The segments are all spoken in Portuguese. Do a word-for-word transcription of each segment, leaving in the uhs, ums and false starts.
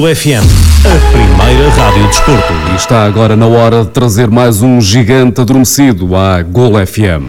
Golo F M, a primeira rádio desporto. E está agora na hora de trazer mais um gigante adormecido à Golo F M.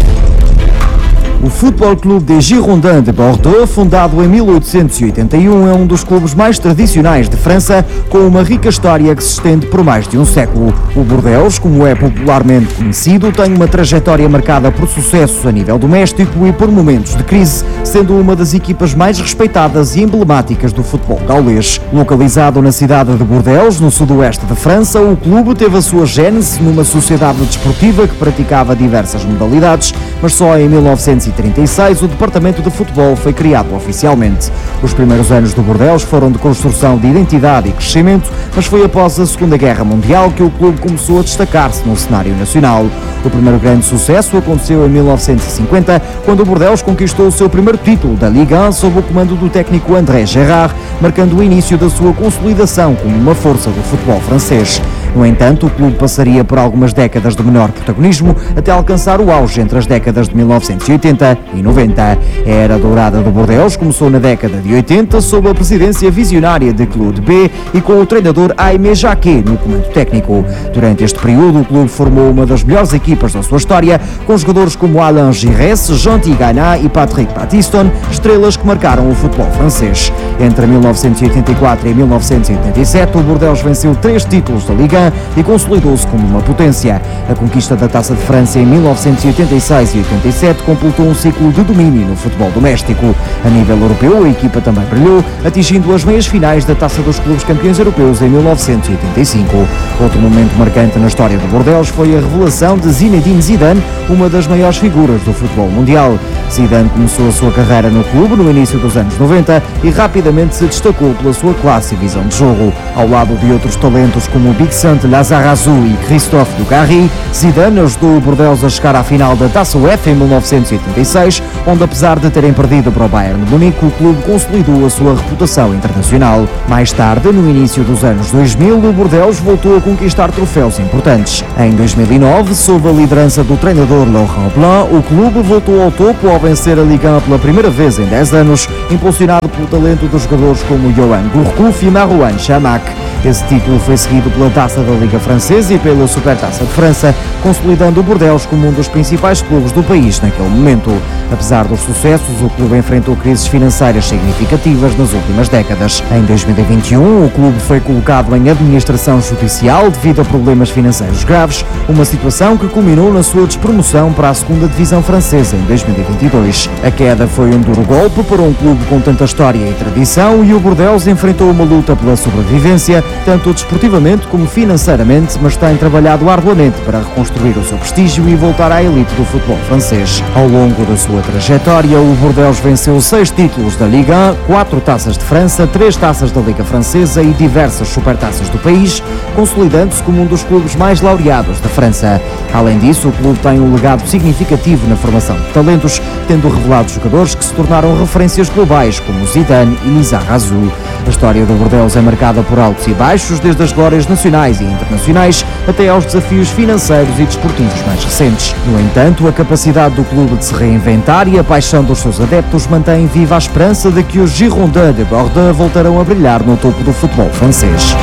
O Football Club des Girondins de Bordeaux, fundado em mil oitocentos e oitenta e um, é um dos clubes mais tradicionais de França, com uma rica história que se estende por mais de um século. O Bordeaux, como é popularmente conhecido, tem uma trajetória marcada por sucesso a nível doméstico e por momentos de crise, sendo uma das equipas mais respeitadas e emblemáticas do futebol gaulês. Localizado na cidade de Bordeaux, no sudoeste de França, o clube teve a sua gênese numa sociedade desportiva que praticava diversas modalidades, mas só em mil novecentos e trinta e seis o departamento de futebol foi criado oficialmente. Os primeiros anos do Bordeaux foram de construção de identidade e crescimento, mas foi após a Segunda Guerra Mundial que o clube começou a destacar-se no cenário nacional. O primeiro grande sucesso aconteceu em mil novecentos e cinquenta, quando o Bordeaux conquistou o seu primeiro título da Ligue um sob o comando do técnico André Gérard, marcando o início da sua consolidação como uma força do futebol francês. No entanto, o clube passaria por algumas décadas de menor protagonismo até alcançar o auge entre as décadas de mil novecentos e oitenta e noventa. A era dourada do Bordeaux começou na década de oitenta sob a presidência visionária de Claude B e com o treinador Aimé Jacquet no comando técnico. Durante este período, o clube formou uma das melhores equipas da sua história, com jogadores como Alain Giresse, Jean Tigana e Patrick Battiston, estrelas que marcaram o futebol francês. Entre mil novecentos e oitenta e quatro e mil novecentos e oitenta e sete, o Bordeaux venceu três títulos da Liga e consolidou-se como uma potência. A conquista da Taça de França em mil novecentos e oitenta e seis e oitenta e sete completou um ciclo de domínio no futebol doméstico. A nível europeu, a equipa também brilhou, atingindo as meias finais da Taça dos Clubes Campeões Europeus em mil novecentos e oitenta e cinco. Outro momento marcante na história do Bordeaux foi a revelação de Zinedine Zidane, uma das maiores figuras do futebol mundial. Zidane começou a sua carreira no clube no início dos anos noventa e rapidamente se destacou pela sua classe e visão de jogo. Ao lado de outros talentos como Bixante Lizarazu e Christophe Dugarry, Zidane ajudou o Bordeaux a chegar à final da Taça UEFA em mil novecentos e oitenta e seis, onde apesar de terem perdido para o Bayern de Munique, o clube consolidou a sua reputação internacional. Mais tarde, no início dos anos dois mil, o Bordeaux voltou a conquistar troféus importantes. Em dois mil e nove, sob a liderança do treinador Laurent Blanc, o clube voltou ao topo ao vencer a Ligue um pela primeira vez em dez anos, impulsionado pelo talento dos jogadores como Yoann Gourcuff e Marouane Chamakh. Esse título foi seguido pela Taça da Liga Francesa e pela Supertaça de França, consolidando o Bordeaux como um dos principais clubes do país naquele momento. Apesar dos sucessos, o clube enfrentou crises financeiras significativas nas últimas décadas. Em dois mil e vinte e um, o clube foi colocado em administração judicial devido a problemas financeiros graves, uma situação que culminou na sua despromoção para a segunda divisão francesa em dois mil e vinte e dois. A queda foi um duro golpe para um clube com tanta história e tradição e o Bordeaux enfrentou uma luta pela sobrevivência, tanto desportivamente como financeiramente, mas tem trabalhado arduamente para reconstruir o seu prestígio e voltar à elite do futebol francês. Ao longo da sua trajetória, o Bordeaux venceu seis títulos da Ligue um, quatro taças de França, três taças da Liga Francesa e diversas supertaças do país, consolidando-se como um dos clubes mais laureados da França. Além disso, o clube tem um legado significativo na formação de talentos, tendo revelado jogadores que se tornaram referências globais, como Zidane e Lizarazu. A história do Bordeaux é marcada por altos e baixos, desde as glórias nacionais e internacionais até aos desafios financeiros e desportivos mais recentes. No entanto, a capacidade do clube de se reinventar e a paixão dos seus adeptos mantém viva a esperança de que os Girondins de Bordeaux voltarão a brilhar no topo do futebol francês.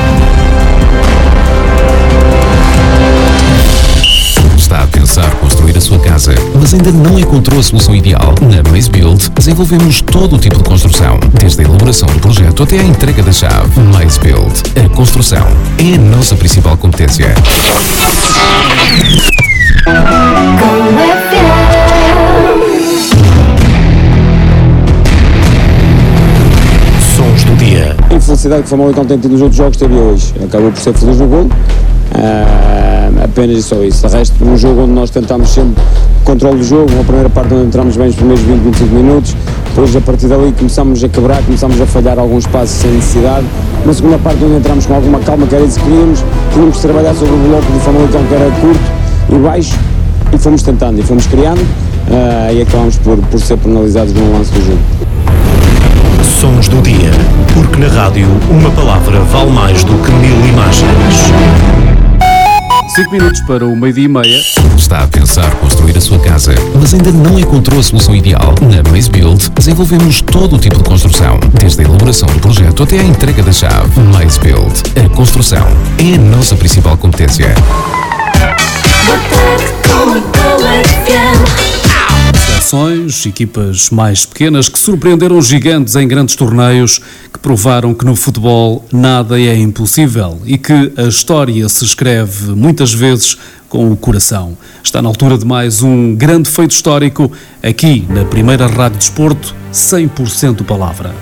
Está a pensar construir a sua casa, mas ainda não encontrou a solução ideal? Na MazeBuild desenvolvemos todo o tipo de construção, desde a elaboração do projeto até a entrega da chave. MazeBuild, a construção é a nossa principal competência. Sons do dia. A infelicidade que o Famalicão tem tido nos outros jogos teve hoje. Acabou por ser feliz no gol. Uh, apenas e só isso. De resto, um jogo onde nós tentámos sempre controle do jogo, uma primeira parte onde entramos bem os primeiros vinte, vinte e cinco minutos, depois a partir dali começámos a quebrar, começámos a falhar alguns passos sem necessidade. Na segunda parte onde entramos com alguma calma, que era isso que queríamos, tínhamos que trabalhar sobre o bloco do Famalicão, que era curto e baixo, e fomos tentando e fomos criando uh, e acabámos por, por ser penalizados no lance do jogo. Sons do dia, porque na rádio uma palavra vale mais do que mil imagens. cinco minutos para o meio-dia e meia. Está a pensar construir a sua casa, mas ainda não encontrou a solução ideal? Na Maze Build, desenvolvemos todo o tipo de construção, desde a elaboração do projeto até a entrega da chave. Maze Build, a construção é a nossa principal competência. Seleções, equipas mais pequenas que surpreenderam gigantes em grandes torneios, que provaram que no futebol nada é impossível e que a história se escreve muitas vezes com o coração. Está na altura de mais um grande feito histórico aqui na primeira Rádio Desporto, cem por cento palavra.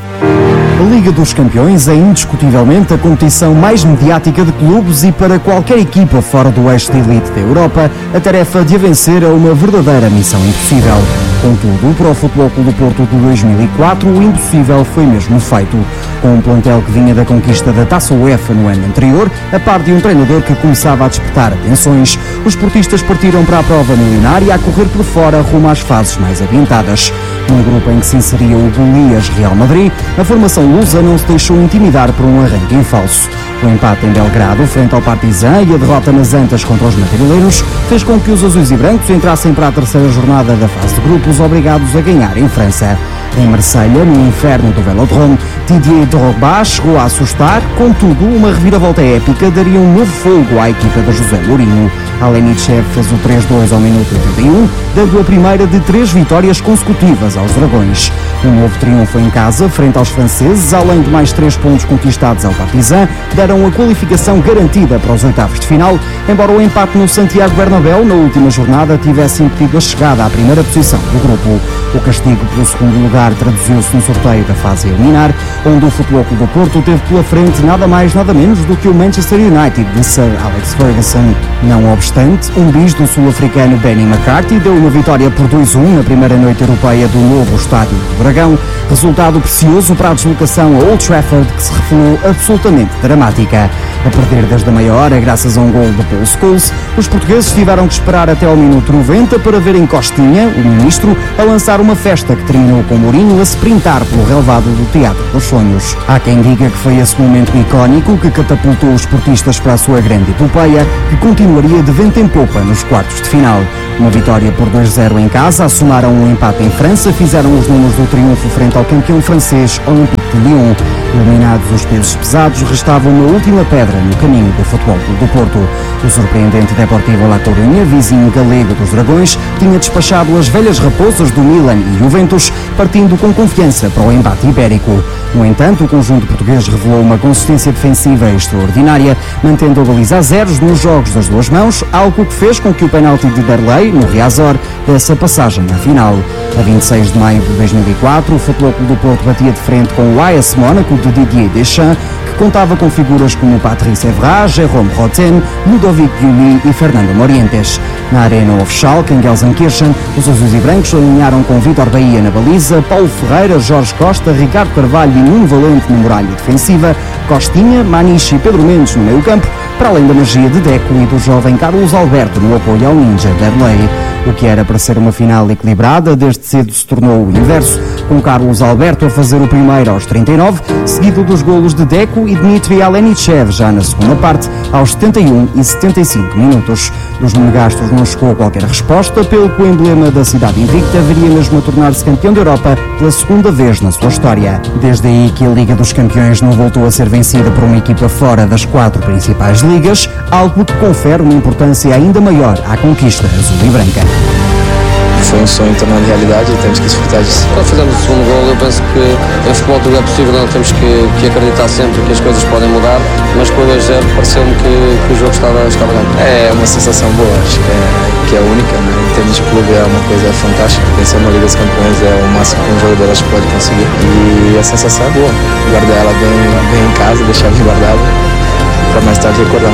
A Liga dos Campeões é indiscutivelmente a competição mais mediática de clubes e para qualquer equipa fora do eixo de elite da Europa, a tarefa de a vencer é uma verdadeira missão impossível. Contudo, para o Futebol Clube do Porto de dois mil e quatro, o impossível foi mesmo feito. Com um plantel que vinha da conquista da Taça UEFA no ano anterior, a par de um treinador que começava a despertar atenções, os portistas partiram para a prova milionária a correr por fora rumo às fases mais adiantadas. Num grupo em que se inseria o Golias Real Madrid, a formação lusa não se deixou intimidar por um arranque em falso. O empate em Belgrado, frente ao Partizan, e a derrota nas Antas contra os madrileiros, fez com que os azuis e brancos entrassem para a terceira jornada da fase de grupos, obrigados a ganhar em França. Em Marselha, no inferno do Velodrome, Didier Drogba chegou a assustar, contudo, uma reviravolta épica daria um novo fogo à equipa de José Mourinho. Alenichev fez o três dois ao minuto oitenta e um, dando a primeira de três vitórias consecutivas aos Dragões. Um novo triunfo em casa, frente aos franceses, além de mais três pontos conquistados ao Partizan, deram a qualificação garantida para os oitavos de final, embora o empate no Santiago Bernabéu, na última jornada, tivesse impedido a chegada à primeira posição do grupo. O castigo pelo segundo lugar traduziu-se no sorteio da fase a eliminar, onde o Futebol Clube do Porto teve pela frente nada mais nada menos do que o Manchester United de Sir Alex Ferguson. Não obstante, um bis do sul-africano Benny McCarthy deu uma vitória por dois a um na primeira noite europeia do novo estádio do Dragão, resultado precioso para a deslocação a Old Trafford, que se revelou absolutamente dramática. A perder desde a meia hora, graças a um gol de Paul Scholes, os portugueses tiveram que esperar até ao minuto noventa para verem Costinha, o ministro, a lançar uma festa que terminou com Mourinho a se sprintar pelo relvado do Teatro dos Sonhos. Há quem diga que foi esse momento icónico que catapultou os portistas para a sua grande epopeia, que continuaria de vento em popa nos quartos de final. Uma vitória por dois a zero em casa, assomaram um empate em França, fizeram os números do triunfo frente ao campeão francês Olympique de Lyon. Eliminados os pesos pesados, restava uma última pedra no caminho do Futebol Clube do Porto. O surpreendente Deportivo La Coruña, vizinho galego dos Dragões, tinha despachado as velhas raposas do Milan e Juventus, partindo com confiança para o embate ibérico. No entanto, o conjunto português revelou uma consistência defensiva extraordinária, mantendo a baliza a zeros nos jogos das duas mãos, algo que fez com que o penalti de Derlei, no Riazor, desse a passagem à final. A vinte e seis de maio de dois mil e quatro, o Futebol Clube do Porto batia de frente com o A S Mónaco de Didier Deschamps, que contava com figuras como Patrice Evra, Jérôme Rotten, Ludovic Giuli e Fernando Morientes. Na Arena of Schalke, em Gelsenkirchen, os azuis e brancos alinharam com Vítor Bahia na baliza, Paulo Ferreira, Jorge Costa, Ricardo Carvalho e Nuno Valente na muralha defensiva, Costinha, Maniche e Pedro Mendes no meio campo, para além da magia de Deco e do jovem Carlos Alberto no apoio ao Ninja Derlei. O que era para ser uma final equilibrada, desde cedo se tornou o inverso, com Carlos Alberto a fazer o primeiro aos trinta e nove, seguido dos golos de Deco e Dmitry Alenichev já na segunda parte, aos setenta e um e setenta e cinco minutos. Dos monegastos não chegou qualquer resposta, pelo que o emblema da cidade invicta viria mesmo a tornar-se campeão da Europa pela segunda vez na sua história. Desde aí que a Liga dos Campeões não voltou a ser vencida por uma equipa fora das quatro principais ligas, algo que confere uma importância ainda maior à conquista azul e branca. Foi um sonho tornado realidade e temos que desfrutar disso. Quando fizemos o segundo gol, eu penso que em futebol tudo é possível, não temos que, que acreditar sempre que as coisas podem mudar, mas com o dois a zero pareceu-me que, que o jogo estava, estava ganho. É uma sensação boa, acho que é, que é única, né? Em termos de clube é uma coisa fantástica, vencer uma Liga dos Campeões é o máximo que um jogador acho que pode conseguir e a sensação é boa, guardar ela bem, bem em casa, deixar bem guardada para mais tarde recordar.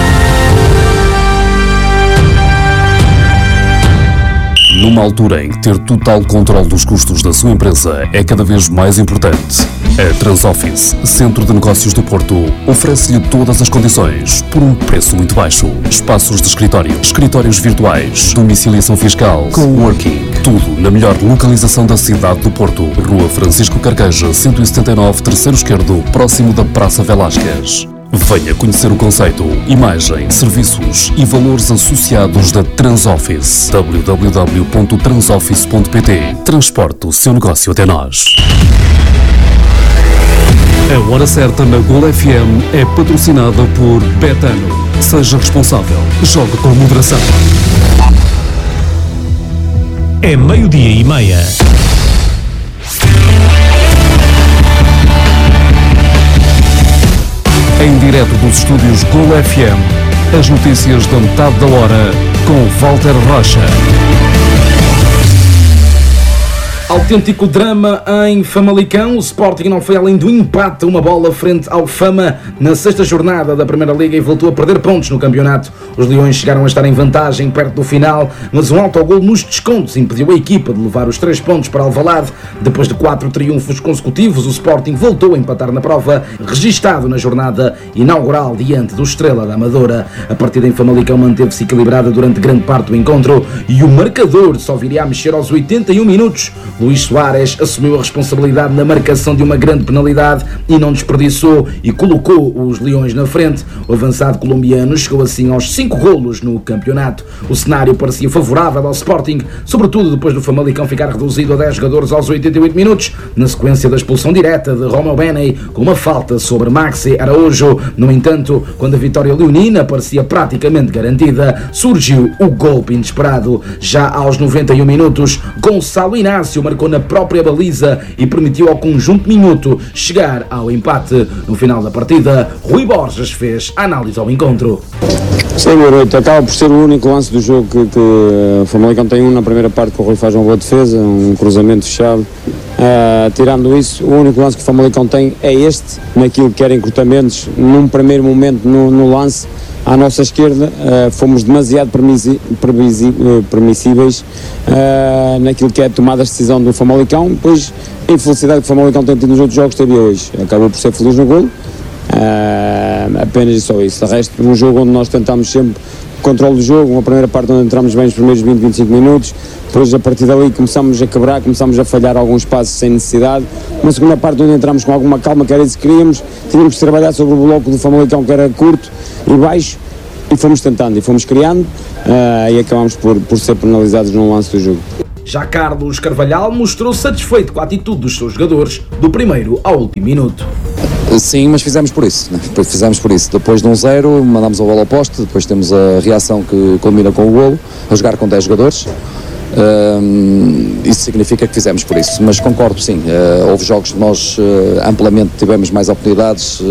Numa altura em que ter total controle dos custos da sua empresa é cada vez mais importante, a Transoffice, Centro de Negócios do Porto, oferece-lhe todas as condições por um preço muito baixo. Espaços de escritório, escritórios virtuais, domiciliação fiscal, coworking, tudo na melhor localização da cidade do Porto. Rua Francisco Carqueja, cento e setenta e nove, terceiro esquerdo, próximo da Praça Velásquez. Venha conhecer o conceito, imagem, serviços e valores associados da Transoffice. w w w ponto transoffice ponto p t. Transporte o seu negócio até nós. A Hora Certa na Gol F M é patrocinada por Betano. Seja responsável. Jogue com moderação. É meio-dia e meia. Em direto dos estúdios Gol F M, as notícias da metade da hora com Walter Rocha. Autêntico drama em Famalicão. O Sporting não foi além do empate, uma bola frente ao Fama na sexta jornada da Primeira Liga e voltou a perder pontos no campeonato. Os Leões chegaram a estar em vantagem perto do final, mas um autogol nos descontos impediu a equipa de levar os três pontos para Alvalade. Depois de quatro triunfos consecutivos, o Sporting voltou a empatar na prova, registado na jornada inaugural diante do Estrela da Amadora. A partida em Famalicão manteve-se equilibrada durante grande parte do encontro e o marcador só viria a mexer aos oitenta e um minutos. Luís Soares assumiu a responsabilidade na marcação de uma grande penalidade e não desperdiçou e colocou os Leões na frente. O avançado colombiano chegou assim aos cinco golos no campeonato. O cenário parecia favorável ao Sporting, sobretudo depois do Famalicão ficar reduzido a dez jogadores aos oitenta e oito minutos, na sequência da expulsão direta de Romeu Beney, com uma falta sobre Maxi Araújo. No entanto, quando a vitória leonina parecia praticamente garantida, surgiu o golpe inesperado. Já aos noventa e um minutos, Gonçalo Inácio marcou na própria baliza e permitiu ao conjunto minuto chegar ao empate. No final da partida, Rui Borges fez a análise ao encontro. Sim, boa noite. Acaba por ser o único lance do jogo que, que o Famalicão tem um na primeira parte, que o Rui faz uma boa defesa, um cruzamento fechado. Uh, tirando isso, o único lance que o Famalicão tem é este, naquilo que era encurtamentos, num primeiro momento no, no lance. À nossa esquerda, uh, fomos demasiado permissi- permissi- uh, permissíveis uh, naquilo que é a tomada de decisão do Famalicão. Depois, a infelicidade que o Famalicão tem tido nos outros jogos, teve hoje. Acabou por ser feliz no golo, uh, apenas e só isso. De resto, um jogo onde nós tentámos sempre o controle do jogo, uma primeira parte onde entramos bem os primeiros vinte, vinte e cinco minutos, depois a partir dali começámos a quebrar, começámos a falhar alguns passos sem necessidade. Uma segunda parte onde entramos com alguma calma, que era isso que queríamos, tínhamos que trabalhar sobre o bloco do Famalicão, que era curto e baixo, e fomos tentando e fomos criando, uh, e acabámos por, por ser penalizados no lance do jogo. Já Carlos Carvalhal mostrou satisfeito com a atitude dos seus jogadores, do primeiro ao último minuto. Sim, mas fizemos por isso, né? fizemos por isso. Depois de um zero, mandámos a bola ao poste, depois temos a reação que culmina com o golo, a jogar com dez jogadores. Uh, isso significa que fizemos por isso, mas concordo, sim, uh, houve jogos que nós uh, amplamente tivemos mais oportunidades, uh,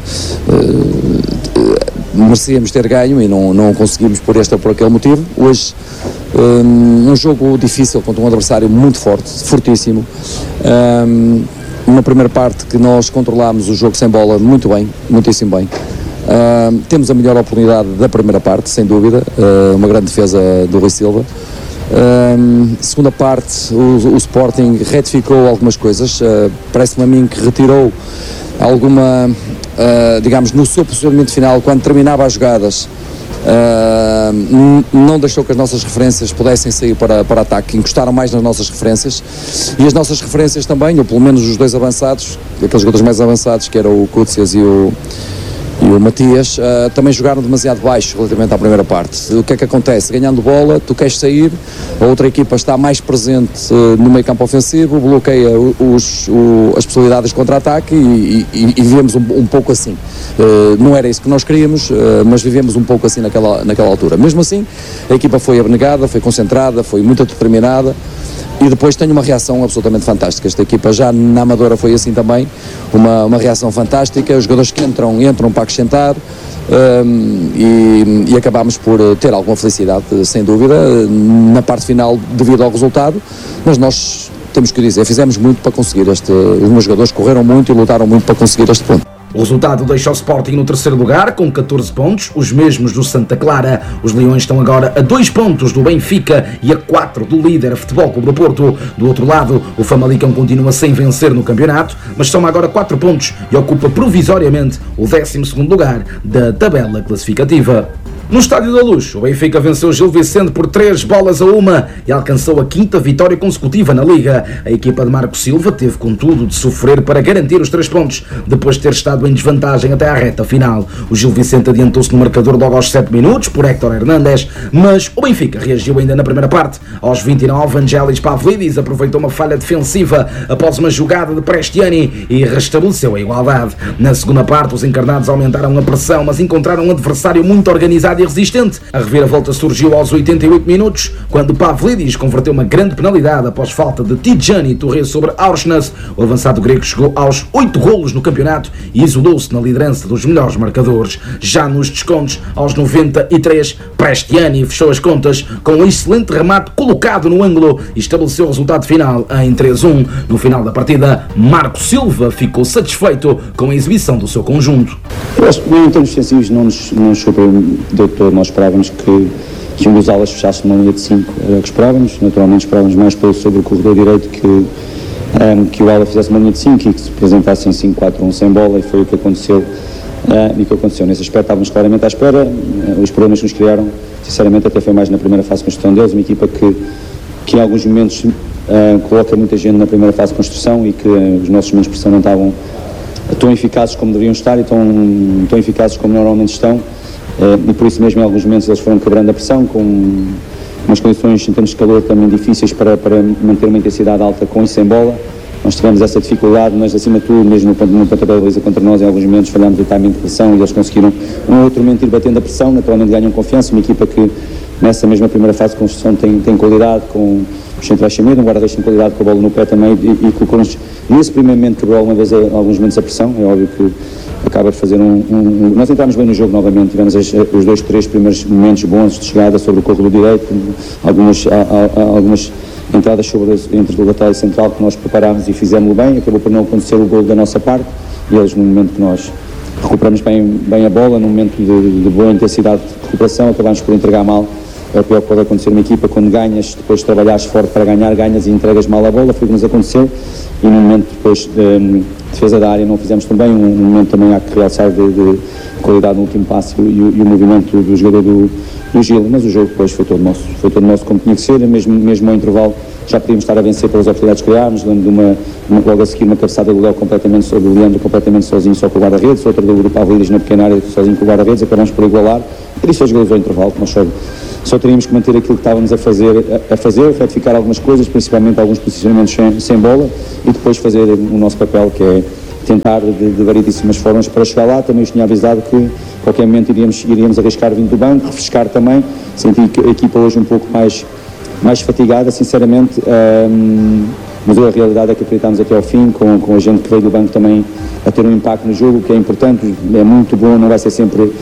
uh, merecíamos ter ganho e não, não conseguimos por este ou por aquele motivo. Hoje um, um jogo difícil contra um adversário muito forte, fortíssimo. Um, uma primeira parte que nós controlámos o jogo sem bola muito bem, muitíssimo bem. Uh, temos a melhor oportunidade da primeira parte, sem dúvida, uh, uma grande defesa do Rui Silva. Uh, segunda parte, o, o Sporting retificou algumas coisas, uh, parece-me a mim que retirou alguma, uh, digamos, no seu posicionamento final, quando terminava as jogadas, uh, n- não deixou que as nossas referências pudessem sair para, para ataque, encostaram mais nas nossas referências, e as nossas referências também, ou pelo menos os dois avançados, aqueles jogadores mais avançados, que eram o Cúcias e o e o Matias, uh, também jogaram demasiado baixo relativamente à primeira parte. O que é que acontece? Ganhando bola, tu queres sair, a outra equipa está mais presente uh, no meio campo ofensivo, bloqueia os, o, as possibilidades de contra-ataque e, e, e vivemos um, um pouco assim. Uh, não era isso que nós queríamos, uh, mas vivemos um pouco assim naquela, naquela altura. Mesmo assim, a equipa foi abnegada, foi concentrada, foi muito determinada. E depois tenho uma reação absolutamente fantástica. Esta equipa já na Amadora foi assim também, uma, uma reação fantástica, os jogadores que entram, entram para acrescentar, um, e, e acabámos por ter alguma felicidade, sem dúvida, na parte final devido ao resultado, mas nós temos que dizer, fizemos muito para conseguir este, os meus jogadores correram muito e lutaram muito para conseguir este ponto. O resultado deixa o Sporting no terceiro lugar, com catorze pontos, os mesmos do Santa Clara. Os Leões estão agora a dois pontos do Benfica e a quatro do líder Futebol Clube do Porto. Do outro lado, o Famalicão continua sem vencer no campeonato, mas soma agora quatro pontos e ocupa provisoriamente o décimo segundo lugar da tabela classificativa. No Estádio da Luz, o Benfica venceu o Gil Vicente por três bolas a uma e alcançou a quinta vitória consecutiva na Liga. A equipa de Marco Silva teve, contudo, de sofrer para garantir os três pontos, depois de ter estado em desvantagem até à reta final. O Gil Vicente adiantou-se no marcador logo aos sete minutos, por Héctor Hernández, mas o Benfica reagiu ainda na primeira parte. Aos vinte e nove, Angelis Pavlidis aproveitou uma falha defensiva após uma jogada de Prestiani e restabeleceu a igualdade. Na segunda parte, os encarnados aumentaram a pressão, mas encontraram um adversário muito organizado e resistente. A reviravolta surgiu aos oitenta e oito minutos, quando Pavlidis converteu uma grande penalidade após falta de Tijani Touré sobre Aursnes. O avançado grego chegou aos oito golos no campeonato e isolou-se na liderança dos melhores marcadores. Já nos descontos, aos noventa e três, Prestiani fechou as contas com um excelente remate colocado no ângulo e estabeleceu o resultado final em três a um. No final da partida, Marco Silva ficou satisfeito com a exibição do seu conjunto. Eu acho que em termos defensivos não nos, não nos surpreendeu todo. Nós esperávamos que, que um dos alas fechasse numa linha de cinco, era o que esperávamos. Naturalmente esperávamos mais pelo sobre o corredor direito que, um, que o ala fizesse uma linha de cinco e que se apresentasse em cinco quatro um sem bola, e foi o que aconteceu. Uh, e que aconteceu nesse aspecto, estávamos claramente à espera. Uh, os problemas que nos criaram, sinceramente, até foi mais na primeira fase de construção deles, uma equipa que, que em alguns momentos uh, coloca muita gente na primeira fase de construção e que uh, os nossos momentos de pressão não estavam tão eficazes como deveriam estar e tão, tão eficazes como normalmente estão, uh, e por isso mesmo em alguns momentos eles foram quebrando a pressão com umas condições em termos de calor também difíceis para, para manter uma intensidade alta com e sem bola. Nós tivemos essa dificuldade, mas acima de tudo, mesmo no, no pontapé de baliza contra nós, em alguns momentos falhámos o timing de pressão e eles conseguiram um outro momento ir batendo a pressão, naturalmente ganham confiança. Uma equipa que nessa mesma primeira fase de construção tem, tem qualidade, com o centrais sem medo, um guarda-redes tem qualidade, com a bola no pé também, e, e colocou-nos nesse primeiro momento, quebrou alguma vez a, alguns momentos a pressão. É óbvio que acaba de fazer um, um, um... Nós entramos bem no jogo novamente, tivemos as, os dois, três primeiros momentos bons de chegada sobre o corredor direito, algumas... A, a, a, algumas entradas sobre, entre o lateral e central que nós preparámos e fizemos bem. Acabou por não acontecer o gol da nossa parte e eles, no momento que nós recuperamos bem, bem a bola, num momento de, de boa intensidade de recuperação, acabámos por entregar mal. É o pior que pode acontecer numa equipa, quando ganhas, depois de trabalhares forte para ganhar, ganhas e entregas mal a bola. Foi o que nos aconteceu e no momento depois de defesa da área não fizemos tão bem. Um, um momento também há que realçar de, de qualidade no último passe e, e o movimento do jogador do do Gil, mas o jogo depois foi todo nosso, foi todo nosso como tinha que ser, mesmo, mesmo ao intervalo já podíamos estar a vencer pelas oportunidades que criámos. Lembro de uma, uma, logo a seguir uma cabeçada do Léo completamente sobre o Leandro, completamente sozinho só com o guarda-redes, outra do, do Pavlidis na pequena área sozinho com o guarda-redes, acabamos por igualar, e isso é jogadores ao intervalo, nós só, só teríamos que manter aquilo que estávamos a fazer, a, a fazer, retificar algumas coisas, principalmente alguns posicionamentos sem, sem bola, e depois fazer o nosso papel, que é tentar de, de variedíssimas formas para chegar lá. Também os tinha avisado que a qualquer momento iríamos, iríamos arriscar vindo do banco, refrescar também. Senti que a equipa hoje um pouco mais, mais fatigada, sinceramente, um, mas a realidade é que acreditámos até ao fim, com, com a gente que veio do banco também a ter um impacto no jogo, que é importante, é muito bom, não vai ser sempre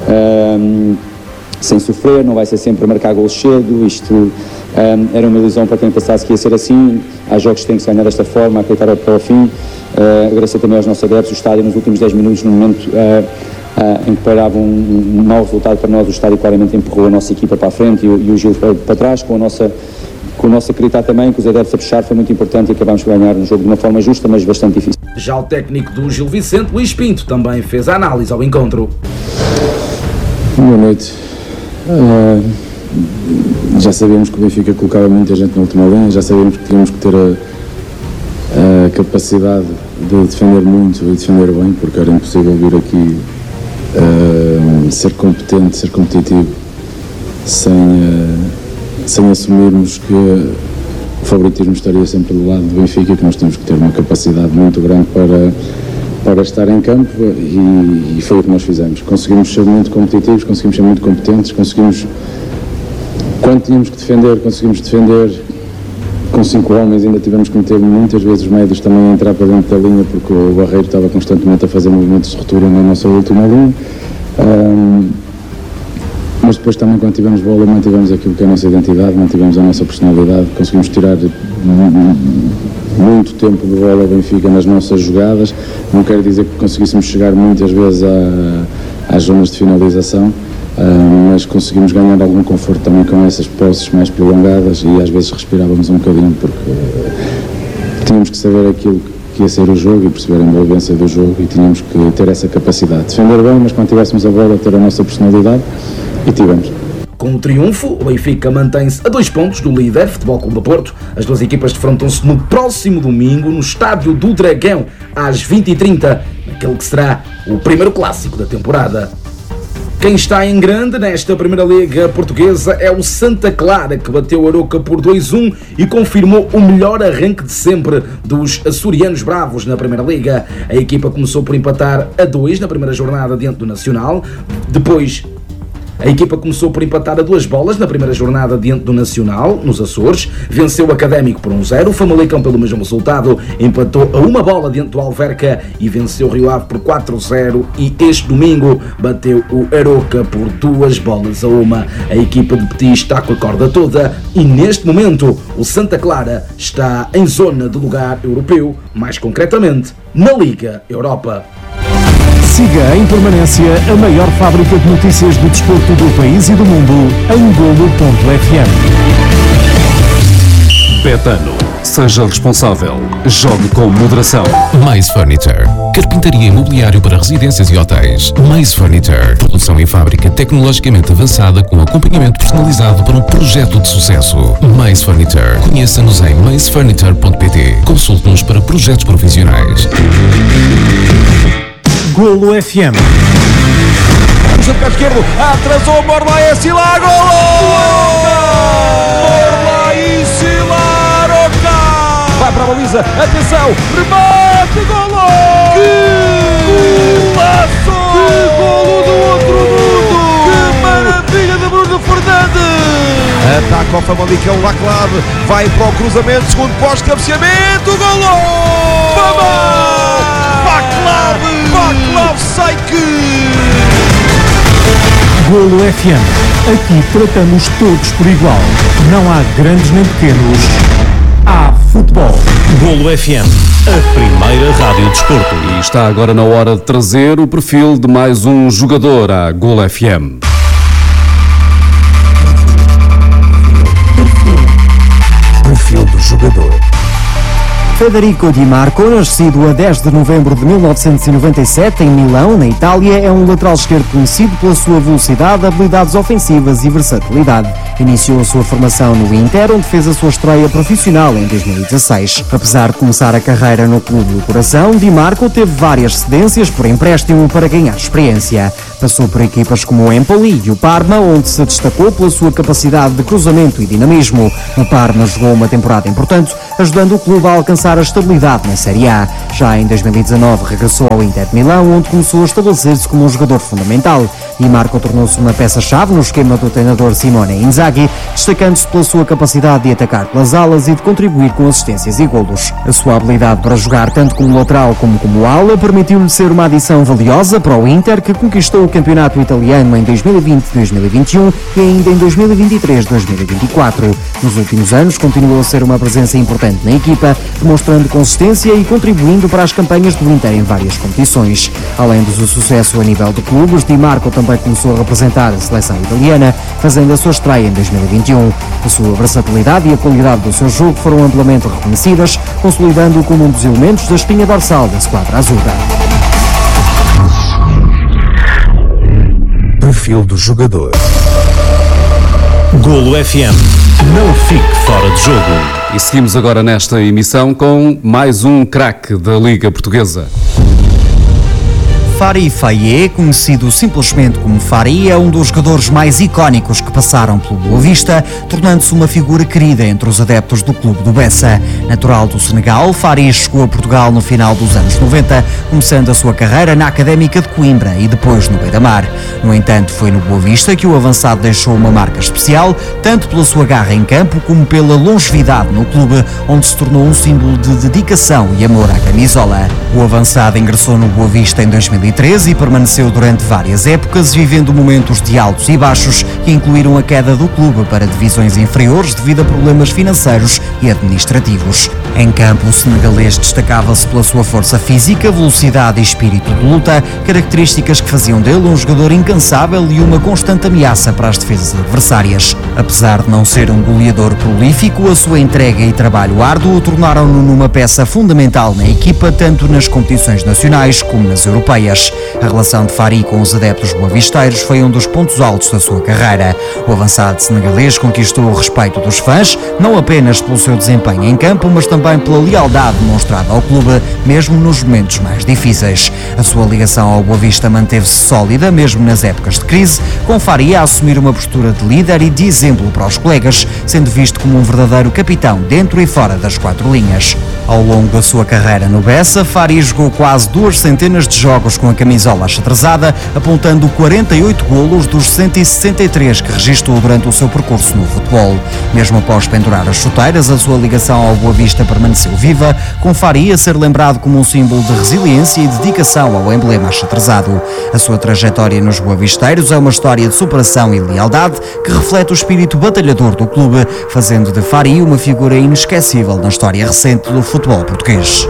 um, sem sofrer, não vai ser sempre a marcar gols cedo. Isto um, era uma ilusão para quem pensasse que ia ser assim. Há jogos que têm que se ganhar desta forma, acreditar até ao fim. Uh, agradecer também aos nossos adeptos. O estádio nos últimos dez minutos, no momento uh, uh, em que parava um, um mau resultado para nós, o estádio claramente empurrou a nossa equipa para a frente e o, e o Gil para, para trás, com a nossa com o nosso acreditar também, que os adeptos a puxar foi muito importante e acabámos por ganhar um jogo de uma forma justa, mas bastante difícil. Já o técnico do Gil Vicente, Luís Pinto, também fez a análise ao encontro. Boa noite. Uh, já sabíamos que o Benfica colocava muita gente na última linha, já sabíamos que tínhamos que ter a, a capacidade de defender muito e defender bem, porque era impossível vir aqui uh, ser competente, ser competitivo sem, uh, sem assumirmos que o favoritismo estaria sempre do lado do Benfica, que nós temos que ter uma capacidade muito grande para, para estar em campo, e, e foi o que nós fizemos. Conseguimos ser muito competitivos, conseguimos ser muito competentes, conseguimos, quando tínhamos que defender, conseguimos defender com cinco homens. Ainda tivemos que meter muitas vezes os médios também a entrar para dentro da linha, porque o Barreiro estava constantemente a fazer movimentos de ruptura na nossa última linha. Um, mas depois também, quando tivemos bola, mantivemos aquilo que é a nossa identidade, mantivemos a nossa personalidade, conseguimos tirar muito tempo de bola ao Benfica nas nossas jogadas. Não quero dizer que conseguíssemos chegar muitas vezes a, às zonas de finalização, Uh, mas conseguimos ganhar algum conforto também com essas posses mais prolongadas, e às vezes respirávamos um bocadinho, porque tínhamos que saber aquilo que ia ser o jogo e perceber a envolvência do jogo, e tínhamos que ter essa capacidade de defender bem, mas quando tivéssemos a bola ter a nossa personalidade, e tivemos. Com o triunfo, o Benfica mantém-se a dois pontos do líder, Futebol Clube do Porto. As duas equipas defrontam-se no próximo domingo, no Estádio do Dragão, às vinte e trinta, naquele que será o primeiro clássico da temporada. Quem está em grande nesta Primeira Liga Portuguesa é o Santa Clara, que bateu o Aroca por dois a um e confirmou o melhor arranque de sempre dos açorianos bravos na Primeira Liga. A equipa começou por empatar a dois na primeira jornada diante do Nacional, depois... A equipa começou por empatar a duas bolas na primeira jornada diante do Nacional, nos Açores, venceu o Académico por um zero, o Famalicão pelo mesmo resultado empatou a uma bola diante do Alverca e venceu o Rio Ave por quatro a zero e este domingo bateu o Aroca por duas bolas a uma. A equipa de Petit está com a corda toda e neste momento o Santa Clara está em zona de lugar europeu, mais concretamente na Liga Europa. Siga em permanência a maior fábrica de notícias do desporto do país e do mundo em golo ponto f m. Betano. Seja responsável. Jogue com moderação. Mais Furniture. Carpintaria imobiliário para residências e hotéis. Mais Furniture. Produção em fábrica tecnologicamente avançada com acompanhamento personalizado para um projeto de sucesso. Mais Furniture. Conheça-nos em mais furniture ponto p t. Consulte-nos para projetos profissionais. Golo F M. Puxa de pé esquerdo, atrasou Borla e Silar, golo! Borla e Silar, Oca! Vai para a baliza, atenção, remate, golo! Que golaço! Que golo do outro mundo! Que maravilha de Bruno Fernandes! Ataca o Famalicão, Laclave, vai para o cruzamento, segundo posto, cabeceamento, golo! Vamos! Vaclav! Vaclav Saiki! Golo F M. Aqui tratamos todos por igual. Não há grandes nem pequenos. Há futebol. Golo F M. A primeira rádio desporto. E está agora na hora de trazer o perfil de mais um jogador à Golo F M. Perfil do jogador. Federico Di Marco, nascido a dez de novembro de mil novecentos e noventa e sete em Milão, na Itália, é um lateral esquerdo conhecido pela sua velocidade, habilidades ofensivas e versatilidade. Iniciou a sua formação no Inter, onde fez a sua estreia profissional em dois mil e dezasseis. Apesar de começar a carreira no Clube do Coração, Di Marco teve várias cedências por empréstimo para ganhar experiência. Passou por equipas como o Empoli e o Parma, onde se destacou pela sua capacidade de cruzamento e dinamismo. No Parma jogou uma temporada importante, ajudando o clube a alcançar a estabilidade na Série A. Já em dois mil e dezanove regressou ao Inter de Milão, onde começou a estabelecer-se como um jogador fundamental. Di Marco tornou-se uma peça-chave no esquema do treinador Simone Inzaghi, destacando-se pela sua capacidade de atacar pelas alas e de contribuir com assistências e golos. A sua habilidade para jogar tanto como lateral como como ala permitiu-lhe ser uma adição valiosa para o Inter, que conquistou o campeonato italiano em dois mil e vinte a dois mil e vinte e um e ainda em dois mil e vinte e três a dois mil e vinte e quatro. Nos últimos anos continuou a ser uma presença importante na equipa, demonstrando consistência e contribuindo para as campanhas do Inter em várias competições. Além do seu sucesso a nível de clubes, Di Marco também começou a representar a seleção italiana, fazendo a sua estreia em dois mil e vinte e um. A sua versatilidade e a qualidade do seu jogo foram amplamente reconhecidas, consolidando-o como um dos elementos da espinha dorsal da esquadra azul. Perfil do jogador. Golo F M. Não fique fora de jogo. E seguimos agora nesta emissão com mais um craque da Liga Portuguesa. Fari Faye, conhecido simplesmente como Fari, é um dos jogadores mais icónicos que passaram pelo Boa Vista, tornando-se uma figura querida entre os adeptos do clube do Bessa. Natural do Senegal, Fari chegou a Portugal no final dos anos noventa, começando a sua carreira na Académica de Coimbra e depois no Beira-Mar. No entanto, foi no Boa Vista que o avançado deixou uma marca especial, tanto pela sua garra em campo como pela longevidade no clube, onde se tornou um símbolo de dedicação e amor à camisola. O avançado ingressou no Boa Vista em dois mil e treze e permaneceu durante várias épocas, vivendo momentos de altos e baixos que incluíram a queda do clube para divisões inferiores devido a problemas financeiros e administrativos. Em campo, o senegalês destacava-se pela sua força física, velocidade e espírito de luta, características que faziam dele um jogador incansável e uma constante ameaça para as defesas adversárias. Apesar de não ser um goleador prolífico, a sua entrega e trabalho árduo tornaram-no numa peça fundamental na equipa, tanto nas competições nacionais como nas europeias. Ligas. A relação de Fari com os adeptos boavisteiros foi um dos pontos altos da sua carreira. O avançado senegalês conquistou o respeito dos fãs, não apenas pelo seu desempenho em campo, mas também pela lealdade demonstrada ao clube, mesmo nos momentos mais difíceis. A sua ligação ao Boa Vista manteve-se sólida, mesmo nas épocas de crise, com Fari a assumir uma postura de líder e de exemplo para os colegas, sendo visto como um verdadeiro capitão dentro e fora das quatro linhas. Ao longo da sua carreira no Bessa, Fari jogou quase duas centenas de jogos com a camisola achatrezada, apontando quarenta e oito golos dos cento e sessenta e três que registrou durante o seu percurso no futebol. Mesmo após pendurar as chuteiras, a sua ligação ao Boa Vista permaneceu viva, com Fari a ser lembrado como um símbolo de resiliência e dedicação ao emblema achatrezado. A sua trajetória nos boavisteiros é uma história de superação e lealdade que reflete o espírito batalhador do clube, fazendo de Fari uma figura inesquecível na história recente do futebol português.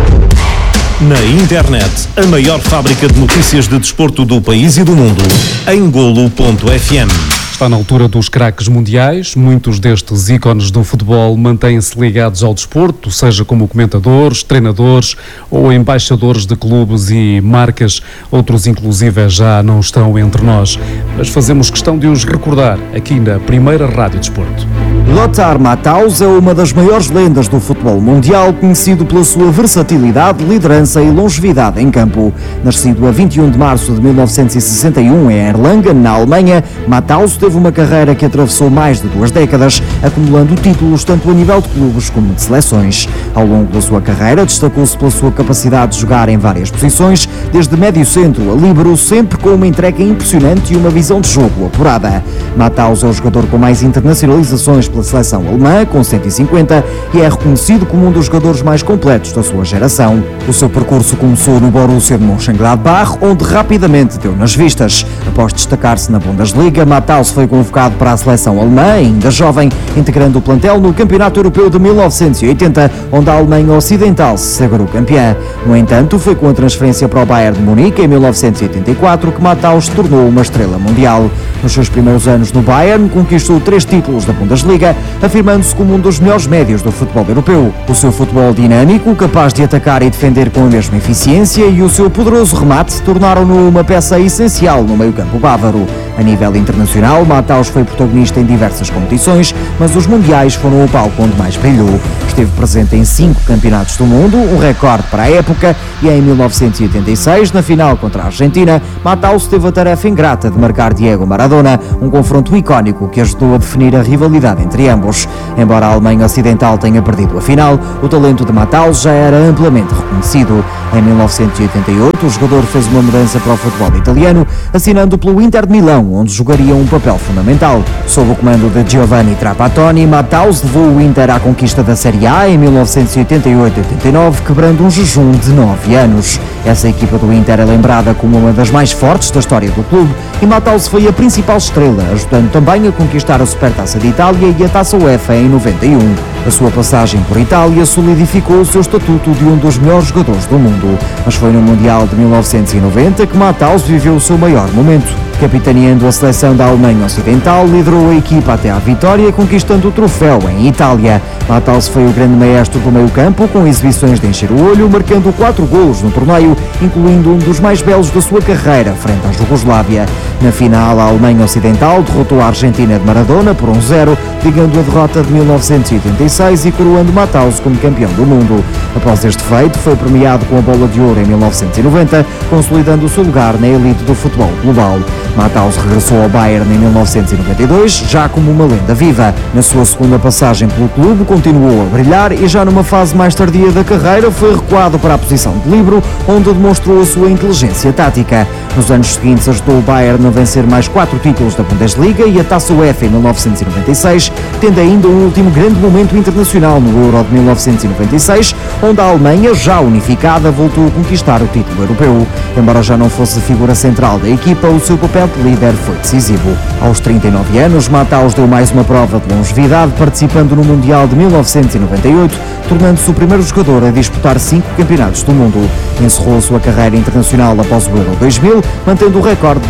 Na internet, a maior fábrica de notícias de desporto do país e do mundo, em golo ponto f m. Está na altura dos craques mundiais. Muitos destes ícones do futebol mantêm-se ligados ao desporto, seja como comentadores, treinadores ou embaixadores de clubes e marcas. Outros, inclusive, já não estão entre nós. Mas fazemos questão de os recordar aqui na primeira Rádio Desporto. Lothar Matthaus é uma das maiores lendas do futebol mundial, conhecido pela sua versatilidade, liderança e longevidade em campo. Nascido a vinte e um de março de mil novecentos e sessenta e um em Erlangen, na Alemanha, Matthaus teve uma carreira que atravessou mais de duas décadas, acumulando títulos tanto a nível de clubes como de seleções. Ao longo da sua carreira, destacou-se pela sua capacidade de jogar em várias posições, desde médio centro a líbero, sempre com uma entrega impressionante e uma visão de jogo apurada. Matthaus é o jogador com mais internacionalizações pela seleção alemã, com cento e cinquenta, e é reconhecido como um dos jogadores mais completos da sua geração. O seu percurso começou no Borussia de Mönchengladbach, onde rapidamente deu nas vistas. Após destacar-se na Bundesliga, Matthaus foi convocado para a seleção alemã, ainda jovem, integrando o plantel no Campeonato Europeu de mil novecentos e oitenta, onde a Alemanha Ocidental se sagrou campeã. No entanto, foi com a transferência para o Bayern de Munique em mil novecentos e oitenta e quatro que Matthaus se tornou uma estrela mundial. Nos seus primeiros anos no Bayern, conquistou três títulos da Bundesliga, afirmando-se como um dos melhores médios do futebol europeu. O seu futebol dinâmico, capaz de atacar e defender com a mesma eficiência, e o seu poderoso remate tornaram-no uma peça essencial no meio-campo bávaro. A nível internacional, Matthaus foi protagonista em diversas competições, mas os mundiais foram o palco onde mais brilhou. Esteve presente em cinco campeonatos do mundo, um recorde para a época, e em mil novecentos e oitenta e seis, na final contra a Argentina, Matthaus teve a tarefa ingrata de marcar Diego Maradona, um confronto icónico que ajudou a definir a rivalidade entre ambos. Embora a Alemanha Ocidental tenha perdido a final, o talento de Matthaus já era amplamente reconhecido. Em mil novecentos e oitenta e oito, o jogador fez uma mudança para o futebol italiano, assinando pelo Inter de Milão, onde jogaria um papel fundamental. Sob o comando de Giovanni Trapattoni, Matthaus levou o Inter à conquista da Série A em mil novecentos e oitenta e oito oitenta e nove, quebrando um jejum de nove anos. Essa equipa do Inter é lembrada como uma das mais fortes da história do clube, e Matthaus foi a principal estrela, ajudando também a conquistar a Supertaça de Itália e a Taça UEFA em noventa e um. A sua passagem por Itália solidificou o seu estatuto de um dos melhores jogadores do mundo, mas foi no Mundial de mil novecentos e noventa que Matthaus viveu o seu maior momento. Capitaneando a seleção da Alemanha Ocidental, liderou a equipa até à vitória, conquistando o troféu em Itália. Matthaus foi o grande maestro do meio-campo, com exibições de encher o olho, marcando quatro golos no torneio, incluindo um dos mais belos da sua carreira, frente à Jugoslávia. Na final, a Alemanha Ocidental derrotou a Argentina de Maradona por um zero, ligando a derrota de mil novecentos e oitenta e seis e coroando Matthaus como campeão do mundo. Após este feito, foi premiado com a Bola de Ouro em mil novecentos e noventa, consolidando o seu lugar na elite do futebol global. Matthaus regressou ao Bayern em mil novecentos e noventa e dois, já como uma lenda viva. Na sua segunda passagem pelo clube, continuou a brilhar e já numa fase mais tardia da carreira foi recuado para a posição de líbero, onde demonstrou a sua inteligência tática. Nos anos seguintes ajudou o Bayern a vencer mais quatro títulos da Bundesliga e a Taça UEFA em mil novecentos e noventa e seis, tendo ainda o último grande momento internacional no Euro de mil novecentos e noventa e seis, onde a Alemanha, já unificada, voltou a conquistar o título europeu. Embora já não fosse a figura central da equipa, o seu papel de líder foi decisivo. Aos trinta e nove anos, Matthaus deu mais uma prova de longevidade, participando no Mundial de mil novecentos e noventa e oito, tornando-se o primeiro jogador a disputar cinco campeonatos do mundo. Encerrou a sua carreira internacional após o Euro dois mil, mantendo o recorde de mais internacionais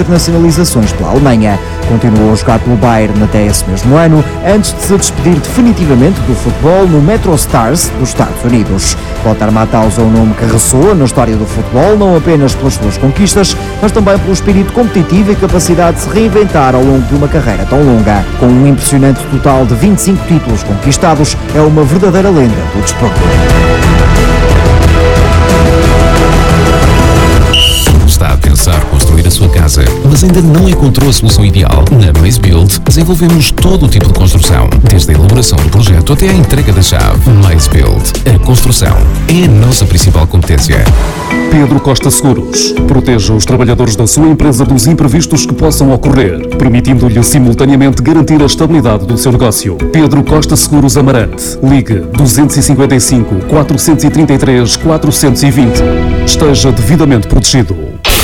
internacionalizações pela Alemanha. Continuou a jogar pelo Bayern até esse mesmo ano, antes de se despedir definitivamente do futebol no Metro Stars dos Estados Unidos. Lothar Matthaus é um nome que ressoa na história do futebol, não apenas pelas suas conquistas, mas também pelo espírito competitivo e capacidade de se reinventar ao longo de uma carreira tão longa. Com um impressionante total de vinte e cinco títulos conquistados, é uma verdadeira lenda do desporto. Está a pensar construir a sua casa, mas ainda não encontrou a solução ideal? Na Mais Build desenvolvemos todo o tipo de construção, desde a elaboração do projeto até a entrega da chave. Mais Build, a construção é a nossa principal competência. Pedro Costa Seguros. Proteja os trabalhadores da sua empresa dos imprevistos que possam ocorrer, permitindo-lhe simultaneamente garantir a estabilidade do seu negócio. Pedro Costa Seguros Amarante. Ligue dois cinco cinco, quatro três três, quatro dois zero. Esteja devidamente protegido.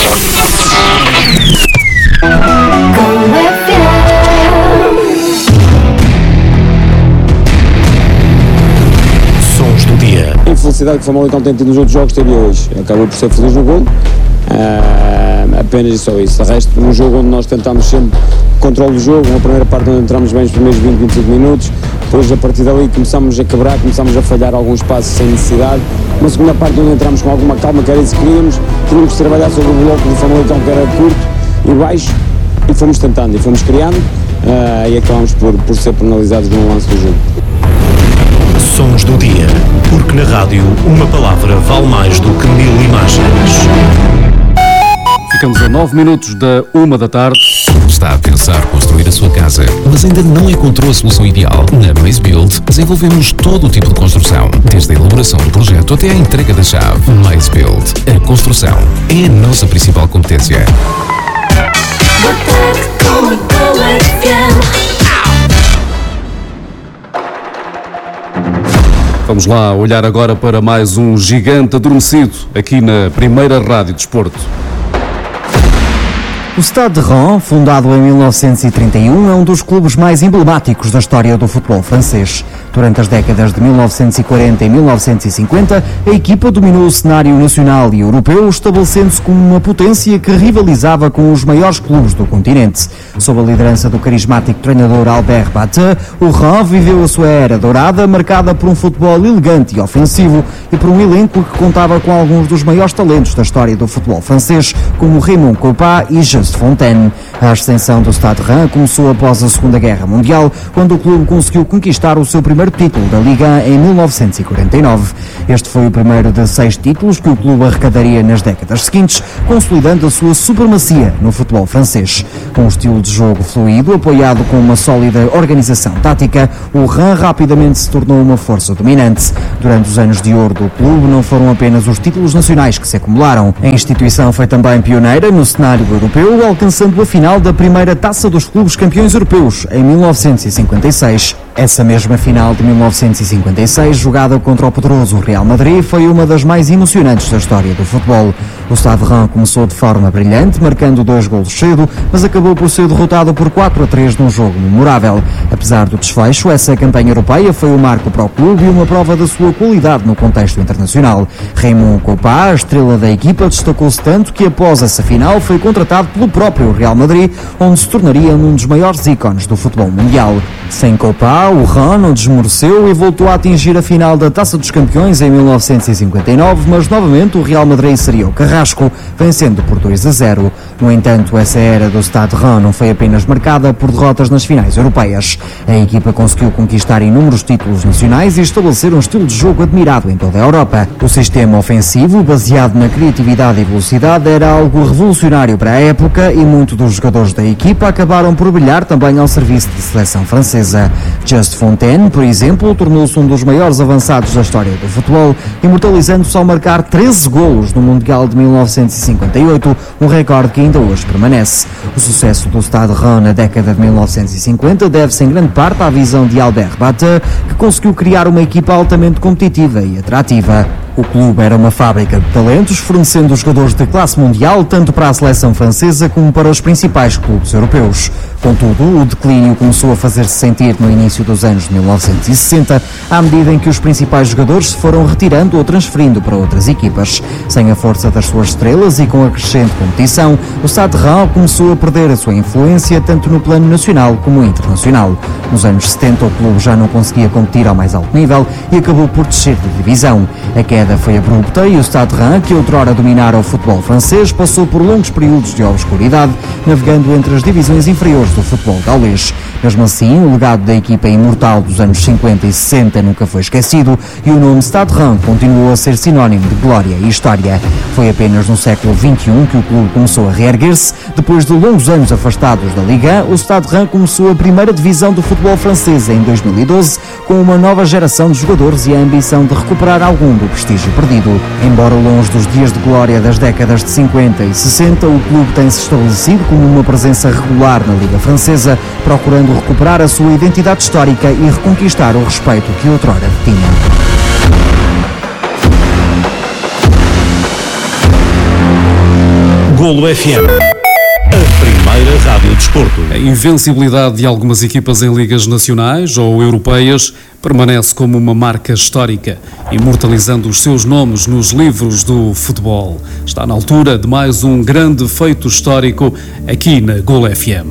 Sons do dia. A infelicidade que o Famalicão tem tido nos outros jogos teria hoje. Acabou por ser feliz no gol. Uh, apenas e só isso. De resto, um jogo onde nós tentámos sempre controle do jogo, uma primeira parte onde entramos bem os primeiros vinte, vinte e cinco minutos, depois a partir dali começámos a quebrar, começámos a falhar alguns passos sem necessidade. Uma segunda parte onde entramos com alguma calma, que era isso que queríamos, tínhamos que trabalhar sobre o bloco do Famalicão, que era curto e baixo, e fomos tentando e fomos criando, uh, e acabámos por, por ser penalizados no lance do jogo. Sons do dia, porque na rádio uma palavra vale mais do que mil imagens. Ficamos a nove minutos da uma da tarde. Está a pensar construir a sua casa, mas ainda não encontrou a solução ideal? Na Mais Build desenvolvemos todo o tipo de construção, desde a elaboração do projeto até a entrega da chave. Mais Build, a construção é a nossa principal competência. Vamos lá olhar agora para mais um gigante adormecido aqui na primeira Rádio Desporto. O Stade de Reims, fundado em mil novecentos e trinta e um, é um dos clubes mais emblemáticos da história do futebol francês. Durante as décadas de mil novecentos e quarenta e mil novecentos e cinquenta, a equipa dominou o cenário nacional e europeu, estabelecendo-se como uma potência que rivalizava com os maiores clubes do continente. Sob a liderança do carismático treinador Albert Bateu, o Reims viveu a sua era dourada, marcada por um futebol elegante e ofensivo e por um elenco que contava com alguns dos maiores talentos da história do futebol francês, como Raymond Kopa e Just Fontaine. A ascensão do Stade de Reims começou após a Segunda Guerra Mundial, quando o clube conseguiu conquistar o seu primeiro título da Liga em mil novecentos e quarenta e nove. Este foi o primeiro de seis títulos que o clube arrecadaria nas décadas seguintes, consolidando a sua supremacia no futebol francês. Com um estilo de jogo fluido, apoiado com uma sólida organização tática, o Reims rapidamente se tornou uma força dominante. Durante os anos de ouro do clube, não foram apenas os títulos nacionais que se acumularam. A instituição foi também pioneira no cenário europeu, alcançando a final da primeira Taça dos Clubes Campeões Europeus em mil novecentos e cinquenta e seis. Essa mesma final de mil novecentos e cinquenta e seis, jogada contra o poderoso Real Madrid, foi uma das mais emocionantes da história do futebol. O Stade de Reims começou de forma brilhante, marcando dois golos cedo, mas acabou por ser derrotado por quatro a três num jogo memorável. Apesar do desfecho, essa campanha europeia foi um marco para o clube e uma prova da sua qualidade no contexto internacional. Raymond Kopa, a estrela da equipa, destacou-se tanto que após essa final foi contratado pelo próprio Real Madrid, onde se tornaria um dos maiores ícones do futebol mundial. Sem Kopa, o Reims não desmoreceu e voltou a atingir a final da Taça dos Campeões em mil novecentos e cinquenta e nove, mas novamente o Real Madrid seria o carrasco, vencendo por dois a zero. No entanto, essa era do Stade de Reims não foi apenas marcada por derrotas nas finais europeias. A equipa conseguiu conquistar inúmeros títulos nacionais e estabelecer um estilo de jogo admirado em toda a Europa. O sistema ofensivo, baseado na criatividade e velocidade, era algo revolucionário para a época e muitos dos jogadores da equipa acabaram por brilhar também ao serviço da seleção francesa. Just Fontaine, por exemplo, tornou-se um dos maiores avançados da história do futebol, imortalizando-se ao marcar treze golos no Mundial de mil novecentos e cinquenta e oito, um recorde que ainda hoje permanece. O sucesso do Stade de Reims na década de mil novecentos e cinquenta deve-se em grande parte à visão de Albert Bateu, que conseguiu criar uma equipa altamente competitiva e atrativa. O clube era uma fábrica de talentos, fornecendo jogadores de classe mundial tanto para a seleção francesa como para os principais clubes europeus. Contudo, o declínio começou a fazer-se sentir no início dos anos de mil novecentos e sessenta, à medida em que os principais jogadores se foram retirando ou transferindo para outras equipas. Sem a força das suas estrelas e com a crescente competição, o Stade Reims começou a perder a sua influência tanto no plano nacional como internacional. Nos anos setenta, o clube já não conseguia competir ao mais alto nível e acabou por descer de divisão. A queda foi abrupta e o Stade Reims, que outrora dominara o futebol francês, passou por longos períodos de obscuridade, navegando entre as divisões inferiores do futebol gaulês. Mesmo assim, o legado da equipa imortal dos anos cinquenta e sessenta nunca foi esquecido e o nome Stade Reims continuou a ser sinónimo de glória e história. Foi apenas no século vinte e um que o clube começou a reerguer-se. Depois de longos anos afastados da Liga, o Stade Reims começou a primeira divisão do futebol francês em dois mil e doze, com uma nova geração de jogadores e a ambição de recuperar algum do prestígio perdido. Embora longe dos dias de glória das décadas de cinquenta e sessenta, o clube tem-se estabelecido como uma presença regular na Liga Francesa, procurando recuperar a sua identidade histórica e reconquistar o respeito que outrora tinha. Golo F M, a primeira rádio de desporto. A invencibilidade de algumas equipas em ligas nacionais ou europeias permanece como uma marca histórica, imortalizando os seus nomes nos livros do futebol. Está na altura de mais um grande feito histórico aqui na Golo F M.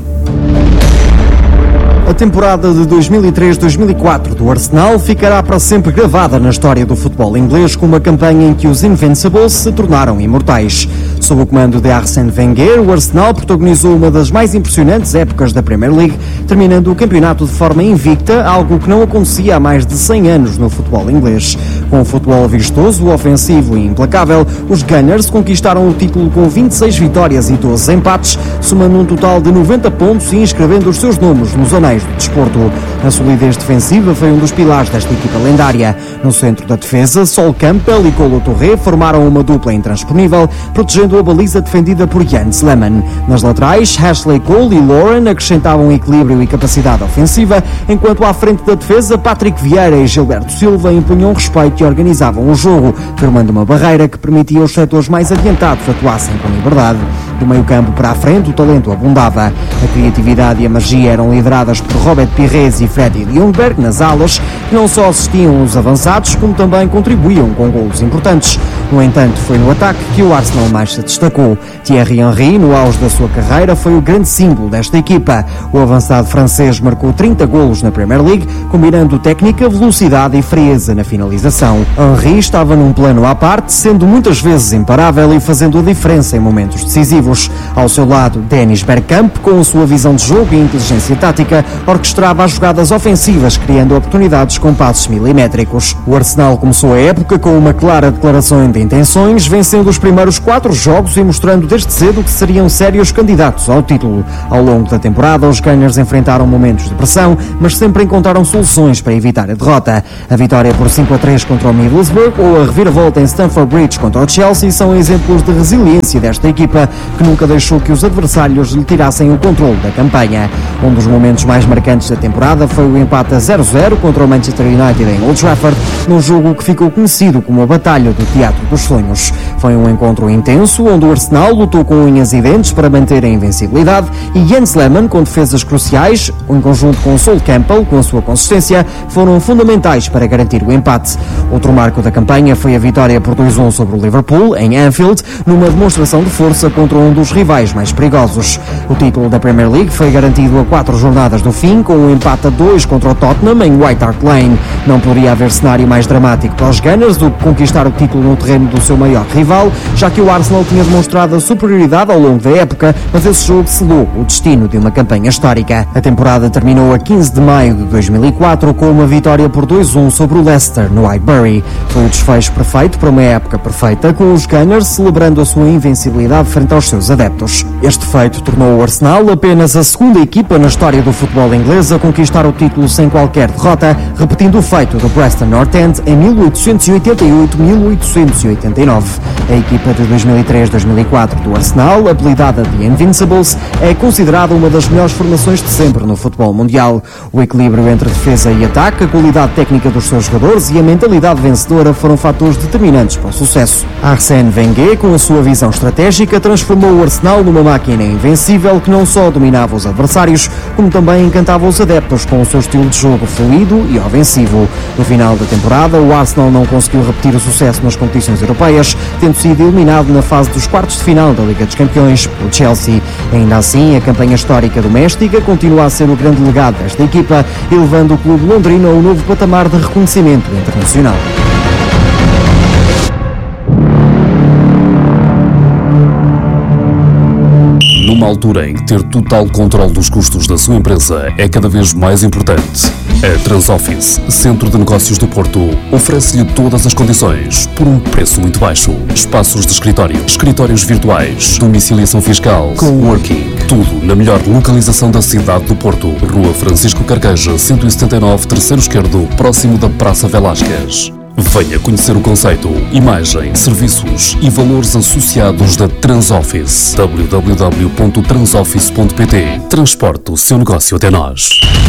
A temporada de dois mil e três dois mil e quatro do Arsenal ficará para sempre gravada na história do futebol inglês, com uma campanha em que os Invincibles se tornaram imortais. Sob o comando de Arsène Wenger, o Arsenal protagonizou uma das mais impressionantes épocas da Premier League, terminando o campeonato de forma invicta, algo que não acontecia há mais de cem anos no futebol inglês. Com um futebol vistoso, ofensivo e implacável, os Gunners conquistaram o título com vinte e seis vitórias e doze empates, somando um total de noventa pontos e inscrevendo os seus nomes nos anéis do desporto. A solidez defensiva foi um dos pilares desta equipa lendária. No centro da defesa, Sol Campbell e Kolo Touré formaram uma dupla intransponível, protegendo a baliza defendida por Jens Lehmann. Nas laterais, Ashley Cole e Lauren acrescentavam equilíbrio e capacidade ofensiva, enquanto à frente da defesa, Patrick Vieira e Gilberto Silva impunham respeito e organizavam o jogo, formando uma barreira que permitia aos setores mais adiantados atuassem com liberdade. Do meio campo para a frente, o talento abundava. A criatividade e a magia eram lideradas por Robert Pires e Freddy Ljungberg nas alas, que não só assistiam os avançados, como também contribuíam com golos importantes. No entanto, foi no ataque que o Arsenal mais se destacou. Thierry Henry, no auge da sua carreira, foi o grande símbolo desta equipa. O avançado francês marcou trinta golos na Premier League, combinando técnica, velocidade e frieza na finalização. Henry estava num plano à parte, sendo muitas vezes imparável e fazendo a diferença em momentos decisivos. Ao seu lado, Dennis Bergkamp, com a sua visão de jogo e inteligência tática, orquestrava as jogadas ofensivas, criando oportunidades com passos milimétricos. O Arsenal começou a época com uma clara declaração de intenções, vencendo os primeiros quatro jogos e mostrando desde cedo que seriam sérios candidatos ao título. Ao longo da temporada, os Gunners enfrentaram momentos de pressão, mas sempre encontraram soluções para evitar a derrota. A vitória por cinco a três contra o Middlesbrough ou a reviravolta em Stamford Bridge contra o Chelsea são exemplos de resiliência desta equipa, que nunca deixou que os adversários lhe tirassem o controle da campanha. Um dos momentos mais marcantes da temporada foi o empate a zero a zero contra o Manchester United em Old Trafford, num jogo que ficou conhecido como a Batalha do Teatro dos Sonhos. Foi um encontro intenso, onde o Arsenal lutou com unhas e dentes para manter a invencibilidade e Jens Lehmann, com defesas cruciais, em conjunto com Sol Campbell, com a sua consistência, foram fundamentais para garantir o empate. Outro marco da campanha foi a vitória por dois a um sobre o Liverpool, em Anfield, numa demonstração de força contra um dos rivais mais perigosos. O título da Premier League foi garantido a quatro jornadas do fim, com um empate a dois contra o Tottenham em White Hart Lane. Não poderia haver cenário mais dramático para os Gunners do que conquistar o título no terreno do seu maior rival, já que o Arsenal tinha demonstrado a superioridade ao longo da época, mas esse jogo selou o destino de uma campanha histórica. A temporada terminou a quinze de maio de dois mil e quatro com uma vitória por dois a um sobre o Leicester no Highbury. Foi o desfecho perfeito para uma época perfeita, com os Gunners celebrando a sua invencibilidade frente aos seus adeptos. Este feito tornou o Arsenal apenas a segunda equipa na história do futebol inglês a conquistar o título sem qualquer derrota, repetindo o feito do Preston North End em mil oitocentos e oitenta e oito mil oitocentos e oitenta e nove. A equipa de dois mil e três dois mil e quatro do Arsenal, apelidada de Invincibles, é considerada uma das melhores formações de sempre no futebol mundial. O equilíbrio entre defesa e ataque, a qualidade técnica dos seus jogadores e a mentalidade vencedora foram fatores determinantes para o sucesso. Arsène Wenger, com a sua visão estratégica, transformou o Arsenal numa máquina invencível que não só dominava os adversários, como também encantava os adeptos com o seu estilo de jogo fluido e ofensivo. No final da temporada, o Arsenal não conseguiu repetir o sucesso nas competições europeias, tendo sido eliminado na fase dos quartos de final da Liga dos Campeões pelo Chelsea. Ainda assim, a campanha histórica doméstica continua a ser o grande legado desta equipa, elevando o clube londrino a um novo patamar de reconhecimento internacional. Numa altura em que ter total controle dos custos da sua empresa é cada vez mais importante, a Transoffice, Centro de Negócios do Porto, oferece-lhe todas as condições por um preço muito baixo. Espaços de escritório, escritórios virtuais, domiciliação fiscal, coworking, tudo na melhor localização da cidade do Porto. Rua Francisco Carqueja, cento e setenta e nove, terceiro esquerdo, próximo da Praça Velásquez. Venha conhecer o conceito, imagem, serviços e valores associados da Transoffice. w w w ponto transoffice ponto p t. Transporte o seu negócio até nós.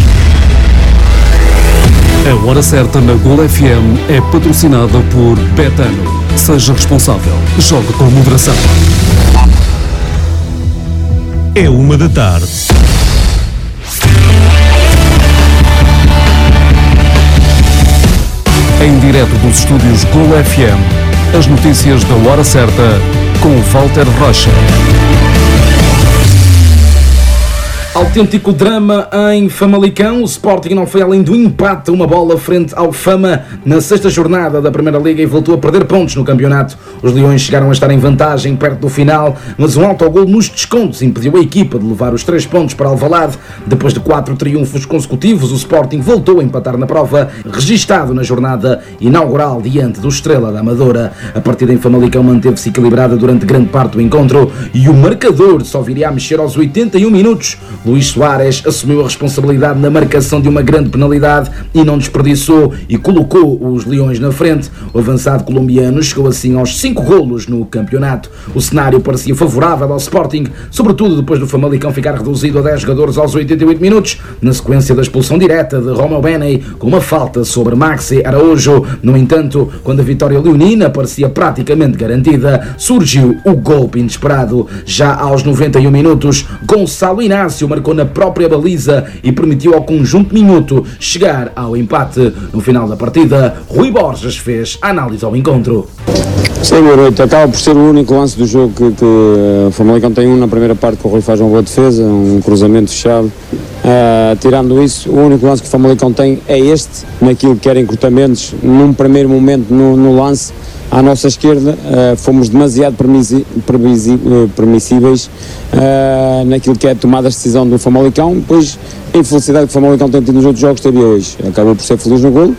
A Hora Certa na Gol F M é patrocinada por Betano. Seja responsável. Jogue com moderação. É uma da tarde. Em direto dos estúdios Gol F M, as notícias da Hora Certa com Walter Rocha. Autêntico drama em Famalicão. O Sporting não foi além do empate, uma bola frente ao Fama na sexta jornada da Primeira Liga e voltou a perder pontos no campeonato. Os Leões chegaram a estar em vantagem perto do final, mas um autogol nos descontos impediu a equipa de levar os três pontos para Alvalade. Depois de quatro triunfos consecutivos, o Sporting voltou a empatar na prova, registado na jornada inaugural diante do Estrela da Amadora. A partida em Famalicão manteve-se equilibrada durante grande parte do encontro e o marcador só viria a mexer aos oitenta e um minutos. Luís Soares assumiu a responsabilidade na marcação de uma grande penalidade e não desperdiçou e colocou os Leões na frente. O avançado colombiano chegou assim aos cinco golos no campeonato. O cenário parecia favorável ao Sporting, sobretudo depois do Famalicão ficar reduzido a dez jogadores aos oitenta e oito minutos, na sequência da expulsão direta de Romeu Beney, com uma falta sobre Maxi Araújo. No entanto, quando a vitória leonina parecia praticamente garantida, surgiu o golpe inesperado. Já aos noventa e um minutos, Gonçalo Inácio marcou na própria baliza e permitiu ao conjunto minuto chegar ao empate. No final da partida, Rui Borges fez a análise ao encontro. Sim, boa noite. Acaba por ser o único lance do jogo que, que o Famalicão tem um na primeira parte, que o Rui faz uma boa defesa, um cruzamento fechado. Uh, tirando isso, o único lance que o Famalicão tem é este, naquilo que era encurtamentos, num primeiro momento no, no lance, à nossa esquerda, uh, fomos demasiado permissi- permissi- uh, permissíveis uh, naquilo que é a tomada de decisão do Famalicão. Depois, a infelicidade que o Famalicão tem tido nos outros jogos, teve hoje. Acabou por ser feliz no golo, uh,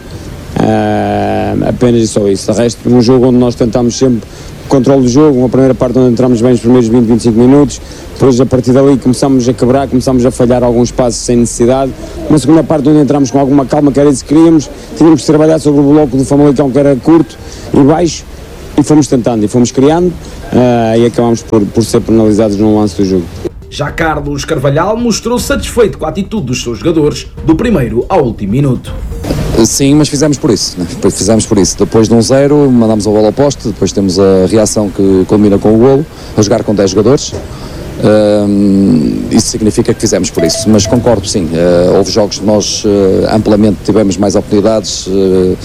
apenas e só isso. De resto, um jogo onde nós tentámos sempre o controle do jogo, uma primeira parte onde entramos bem nos primeiros vinte, vinte e cinco minutos, depois a partir dali começámos a quebrar, começámos a falhar alguns passos sem necessidade, uma segunda parte onde entramos com alguma calma, que era isso que queríamos, tínhamos que trabalhar sobre o bloco do Famalicão, que era curto e baixo, e fomos tentando, e fomos criando, uh, e acabámos por, por ser penalizados no lance do jogo. Já Carlos Carvalhal mostrou satisfeito com a atitude dos seus jogadores, do primeiro ao último minuto. Sim, mas fizemos por isso, né? Fizemos por isso. Depois de um zero, mandamos a bola ao poste, depois temos a reação que culmina com o golo, a jogar com dez jogadores. Um, isso significa que fizemos por isso, mas concordo, sim, uh, houve jogos que nós uh, amplamente tivemos mais oportunidades, uh,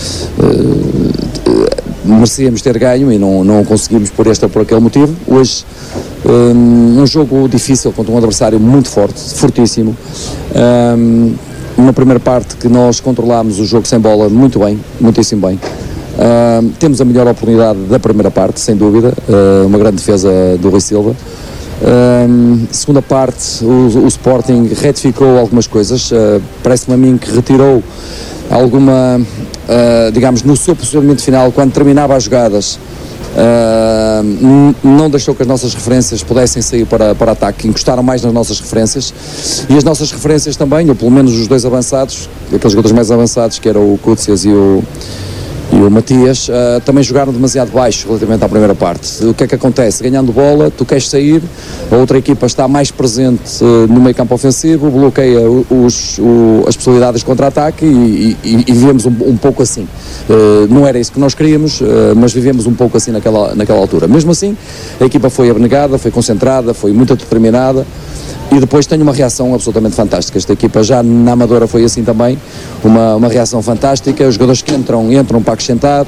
uh, merecíamos ter ganho e não, não conseguimos por este ou por aquele motivo. Hoje um, um jogo difícil contra um adversário muito forte, fortíssimo. Um, uma primeira parte que nós controlámos o jogo sem bola muito bem, muitíssimo bem. Uh, temos a melhor oportunidade da primeira parte, sem dúvida, uh, uma grande defesa do Rui Silva. Uh, segunda parte, o, o Sporting retificou algumas coisas, uh, parece-me a mim que retirou alguma, uh, digamos, no seu posicionamento final, quando terminava as jogadas, uh, n- não deixou que as nossas referências pudessem sair para, para ataque, encostaram mais nas nossas referências, e as nossas referências também, ou pelo menos os dois avançados, aqueles jogadores mais avançados, que eram o Cúcias e o e o Matias uh, também jogaram demasiado baixo relativamente à primeira parte. O que é que acontece? Ganhando bola, tu queres sair, a outra equipa está mais presente uh, no meio campo ofensivo, bloqueia os, o, as possibilidades de contra-ataque e, e, e vivemos um, um pouco assim. Uh, não era isso que nós queríamos, uh, mas vivemos um pouco assim naquela, naquela altura. Mesmo assim, a equipa foi abnegada, foi concentrada, foi muito determinada. E depois tenho uma reação absolutamente fantástica. Esta equipa já na Amadora foi assim também, uma, uma reação fantástica. Os jogadores que entram, entram para acrescentar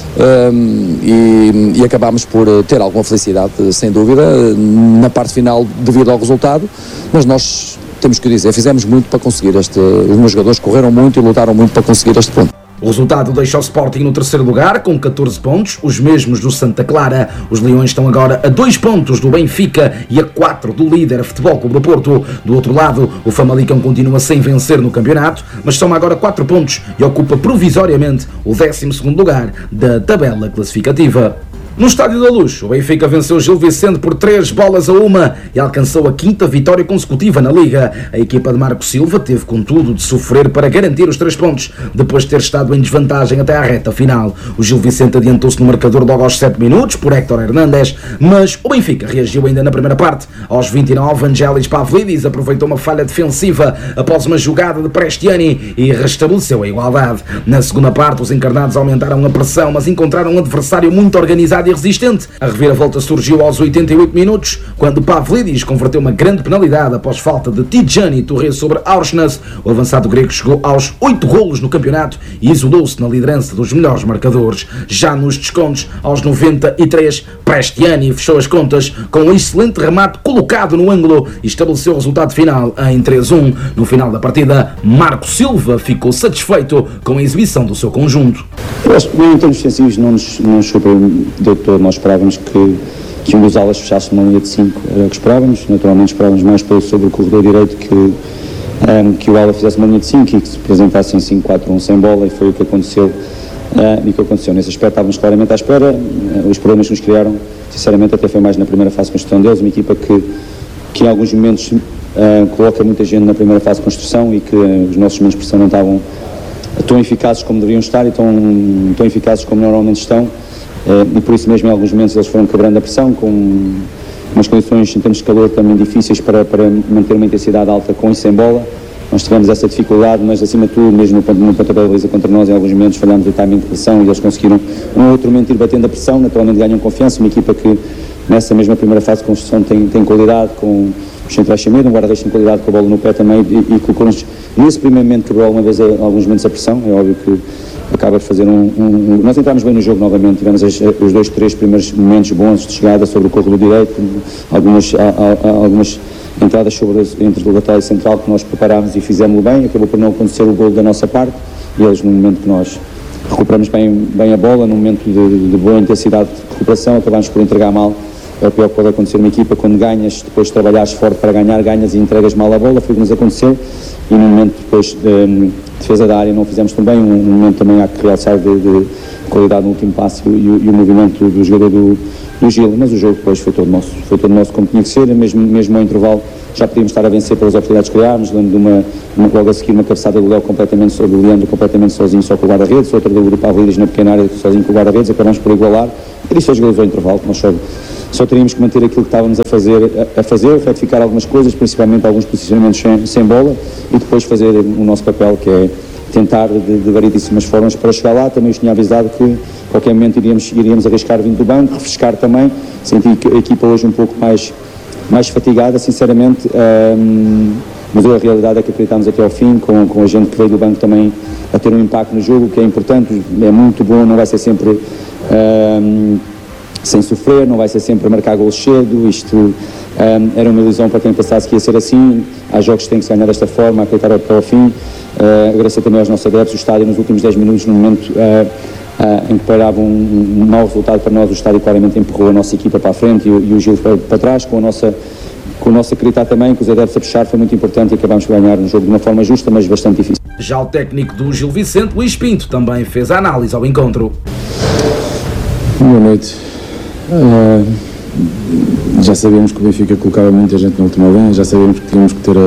um, e, e acabámos por ter alguma felicidade, sem dúvida, na parte final devido ao resultado, mas nós temos que dizer, fizemos muito para conseguir este, os meus jogadores correram muito e lutaram muito para conseguir este ponto. O resultado deixa o Sporting no terceiro lugar com catorze pontos, os mesmos do Santa Clara. Os Leões estão agora a dois pontos do Benfica e a quatro do líder Futebol Clube do Porto. Do outro lado, o Famalicão continua sem vencer no campeonato, mas soma agora quatro pontos e ocupa provisoriamente o décimo segundo lugar da tabela classificativa. No Estádio da Luz, o Benfica venceu Gil Vicente por três bolas a uma e alcançou a quinta vitória consecutiva na Liga. A equipa de Marco Silva teve, contudo, de sofrer para garantir os três pontos, depois de ter estado em desvantagem até à reta final. O Gil Vicente adiantou-se no marcador logo aos sete minutos, por Héctor Hernández, mas o Benfica reagiu ainda na primeira parte. Aos vinte e nove, Angelis Pavlidis aproveitou uma falha defensiva após uma jogada de Prestiani e restabeleceu a igualdade. Na segunda parte, os encarnados aumentaram a pressão, mas encontraram um adversário muito organizado e resistente. A reviravolta surgiu aos oitenta e oito minutos, quando Pavlidis converteu uma grande penalidade após falta de Tijani Touré sobre Aursnes. O avançado grego chegou aos oito golos no campeonato e isolou-se na liderança dos melhores marcadores. Já nos descontos, aos noventa e três, Prestiani fechou as contas com um excelente remate colocado no ângulo e estabeleceu o resultado final em três a um. No final da partida, Marco Silva ficou satisfeito com a exibição do seu conjunto. Eu acho que em termos defensivos não nos, não nos surpreendeu todo. Nós esperávamos que, que um dos alas fechasse uma linha de cinco, era o que esperávamos. Naturalmente esperávamos mais pelo, sobre o corredor direito que, um, que o ala fizesse uma linha de cinco e que se apresentasse em cinco quatro um sem bola, e foi o que aconteceu. Uh, e o que aconteceu nesse aspecto, estávamos claramente à espera. Uh, os problemas que nos criaram, sinceramente, até foi mais na primeira fase de construção deles, uma equipa que, que em alguns momentos uh, coloca muita gente na primeira fase de construção e que uh, os nossos momentos de pressão não estavam tão eficazes como deveriam estar e tão, tão eficazes como normalmente estão, e por isso mesmo em alguns momentos eles foram quebrando a pressão com umas condições em termos de calor também difíceis para, para manter uma intensidade alta com e sem bola. Nós tivemos essa dificuldade, mas acima de tudo, mesmo no, no pontapé de baliza contra nós, em alguns momentos falhámos o timing de pressão e eles conseguiram um outro momento ir batendo a pressão, naturalmente ganham confiança, uma equipa que nessa mesma primeira fase de construção tem, tem qualidade, com os centrais sem medo, um guarda-redes tem qualidade com a bola no pé também e, e colocou-nos nesse primeiro momento, quebrou alguma vez a, alguns momentos a pressão. É óbvio que acaba de fazer um, um, um... Nós entramos bem no jogo novamente, tivemos as, os dois, três primeiros momentos bons de chegada sobre o corredor direito, algumas, a, a, a, algumas entradas sobre, entre o lateral e central que nós preparámos e fizemos bem, acabou por não acontecer o golo da nossa parte e eles no momento que nós recuperamos bem, bem a bola, num momento de, de boa intensidade de recuperação, acabámos por entregar mal. É o pior que pode acontecer numa equipa, quando ganhas, depois de trabalhares forte para ganhar, ganhas e entregas mal a bola, foi o que nos aconteceu, e no momento depois de, de defesa da área não fizemos tão bem, um, um momento também há que realçar de, de qualidade no último passe e, e o movimento do jogador do, do Gil, mas o jogo depois foi todo nosso, foi todo nosso como tinha que ser, mesmo, mesmo ao intervalo já podíamos estar a vencer pelas oportunidades que criámos, lembro de uma, uma, logo a seguir uma cabeçada do Léo completamente sobre o Leandro, completamente sozinho só com o guarda-redes, outra do, do Pavlidis na pequena área sozinho com o guarda-redes, acabamos por igualar, e isso aos golos ao intervalo, nós só, só teríamos que manter aquilo que estávamos a fazer, a, a fazer, retificar algumas coisas, principalmente alguns posicionamentos sem, sem bola, e depois fazer o nosso papel, que é tentar de, de variedíssimas formas para chegar lá. Também os tinha avisado que a qualquer momento iríamos, iríamos arriscar vindo do banco, refrescar também, senti que a equipa hoje um pouco mais mais fatigada, sinceramente, um, mas a realidade é que acreditámos até ao fim, com, com a gente que veio do banco também a ter um impacto no jogo, que é importante, é muito bom, não vai ser sempre um, sem sofrer, não vai ser sempre a marcar golos cedo, isto um, era uma ilusão para quem pensasse que ia ser assim, há jogos que têm que se ganhar desta forma, acreditar até ao fim, uh, agradecer também aos nossos adeptos, o estádio nos últimos dez minutos, no momento uh, Uh, em que parava um, um mau resultado para nós, o estádio claramente empurrou a nossa equipa para a frente e o, e o Gil para, para trás, com a nossa com o nosso acreditar também, que os adeptos a puxar foi muito importante e acabámos de ganhar um jogo de uma forma justa, mas bastante difícil. Já o técnico do Gil Vicente, Luís Pinto, também fez a análise ao encontro. Boa noite. Uh, já sabíamos que o Benfica colocava muita gente na última linha, já sabíamos que tínhamos que ter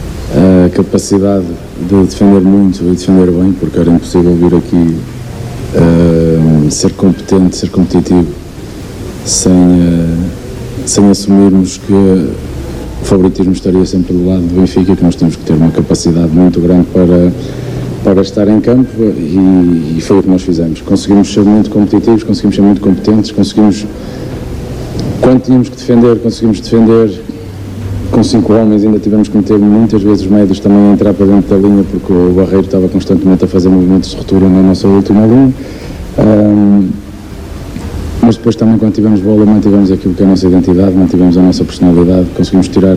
a, a capacidade de defender muito e defender bem, porque era impossível vir aqui uh, ser competente, ser competitivo, sem, uh, sem assumirmos que o favoritismo estaria sempre do lado do Benfica, que nós temos que ter uma capacidade muito grande para, para estar em campo, e, e foi o que nós fizemos. Conseguimos ser muito competitivos, conseguimos ser muito competentes, conseguimos, quando tínhamos que defender, conseguimos defender. Com cinco homens ainda tivemos que meter muitas vezes os médios também a entrar para dentro da linha, porque o Barreiro estava constantemente a fazer movimentos de ruptura na nossa última linha. Um, mas depois também, quando tivemos bola, mantivemos aquilo que é a nossa identidade, mantivemos a nossa personalidade, conseguimos tirar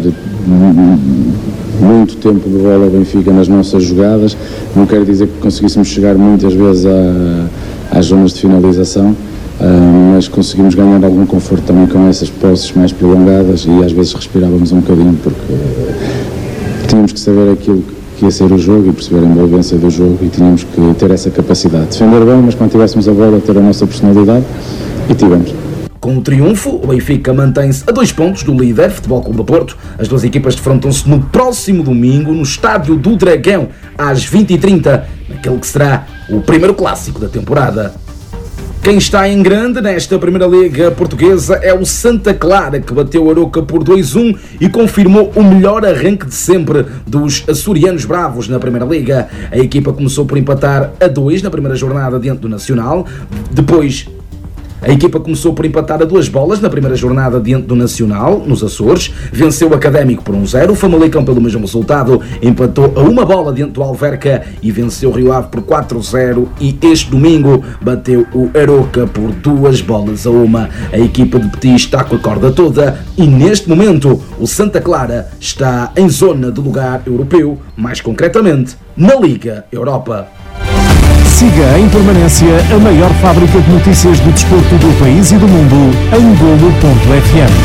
muito tempo de bola ao Benfica nas nossas jogadas. Não quero dizer que conseguíssemos chegar muitas vezes a, às zonas de finalização, Uh, mas conseguimos ganhar algum conforto também com essas posses mais prolongadas, e às vezes respirávamos um bocadinho, porque uh, tínhamos que saber aquilo que ia ser o jogo e perceber a envolvência do jogo, e tínhamos que ter essa capacidade de defender bem, mas quando tivéssemos a bola, ter a nossa personalidade, e tivemos. Com o triunfo, o Benfica mantém-se a dois pontos do líder, Futebol Clube do Porto. As duas equipas defrontam-se no próximo domingo no Estádio do Dragão, às vinte e trinta, naquele que será o primeiro clássico da temporada. Quem está em grande nesta Primeira Liga Portuguesa é o Santa Clara, que bateu a Aroca por dois a um e confirmou o melhor arranque de sempre dos açorianos bravos na Primeira Liga. A equipa começou por empatar a dois na primeira jornada diante do Nacional, depois... A equipa começou por empatar a duas bolas na primeira jornada diante do Nacional, nos Açores, venceu o Académico por um a zero, o Famalicão pelo mesmo resultado empatou a uma bola diante do Alverca e venceu o Rio Ave por quatro a zero, e este domingo bateu o Aroca por duas bolas a uma. A equipa de Petit está com a corda toda e neste momento o Santa Clara está em zona de lugar europeu, mais concretamente na Liga Europa. Siga em permanência a maior fábrica de notícias do desporto do país e do mundo em Golo ponto F M.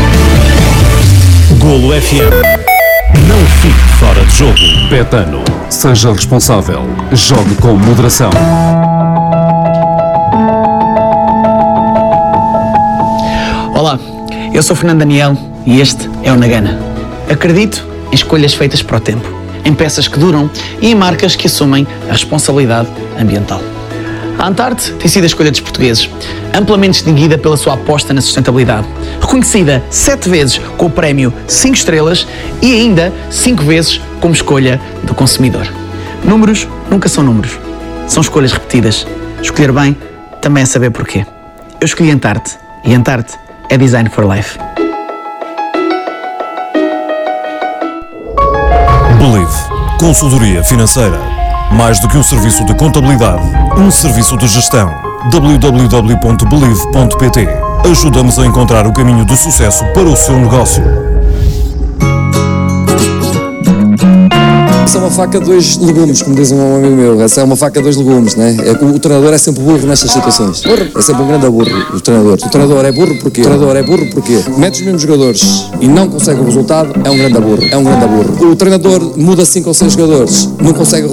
Golo F M. Não fique fora de jogo. Betano. Seja responsável. Jogue com moderação. Olá, eu sou Fernando Daniel e este é o Nagana. Acredito em escolhas feitas para o tempo, em peças que duram e em marcas que assumem a responsabilidade ambiental. A Antarte tem sido a escolha dos portugueses, amplamente distinguida pela sua aposta na sustentabilidade, reconhecida sete vezes com o prémio cinco estrelas e ainda cinco vezes como escolha do consumidor. Números nunca são números, são escolhas repetidas. Escolher bem também é saber porquê. Eu escolhi Antarte e Antarte é Design for Life. Believe. Consultoria financeira. Mais do que um serviço de contabilidade, um serviço de gestão. w w w ponto believe ponto p t. Ajuda-nos a encontrar o caminho de sucesso para o seu negócio. Essa é uma faca de dois legumes, como diz um amigo meu. Essa é uma faca de dois legumes, né? É, o, o treinador é sempre burro nestas situações. Burro. É sempre um grande burro, o treinador. O treinador é burro porquê? O treinador é burro porquê? Mete os mesmos jogadores e não consegue o resultado, é um grande burro. É um grande burro. O treinador muda cinco ou seis jogadores, não consegue o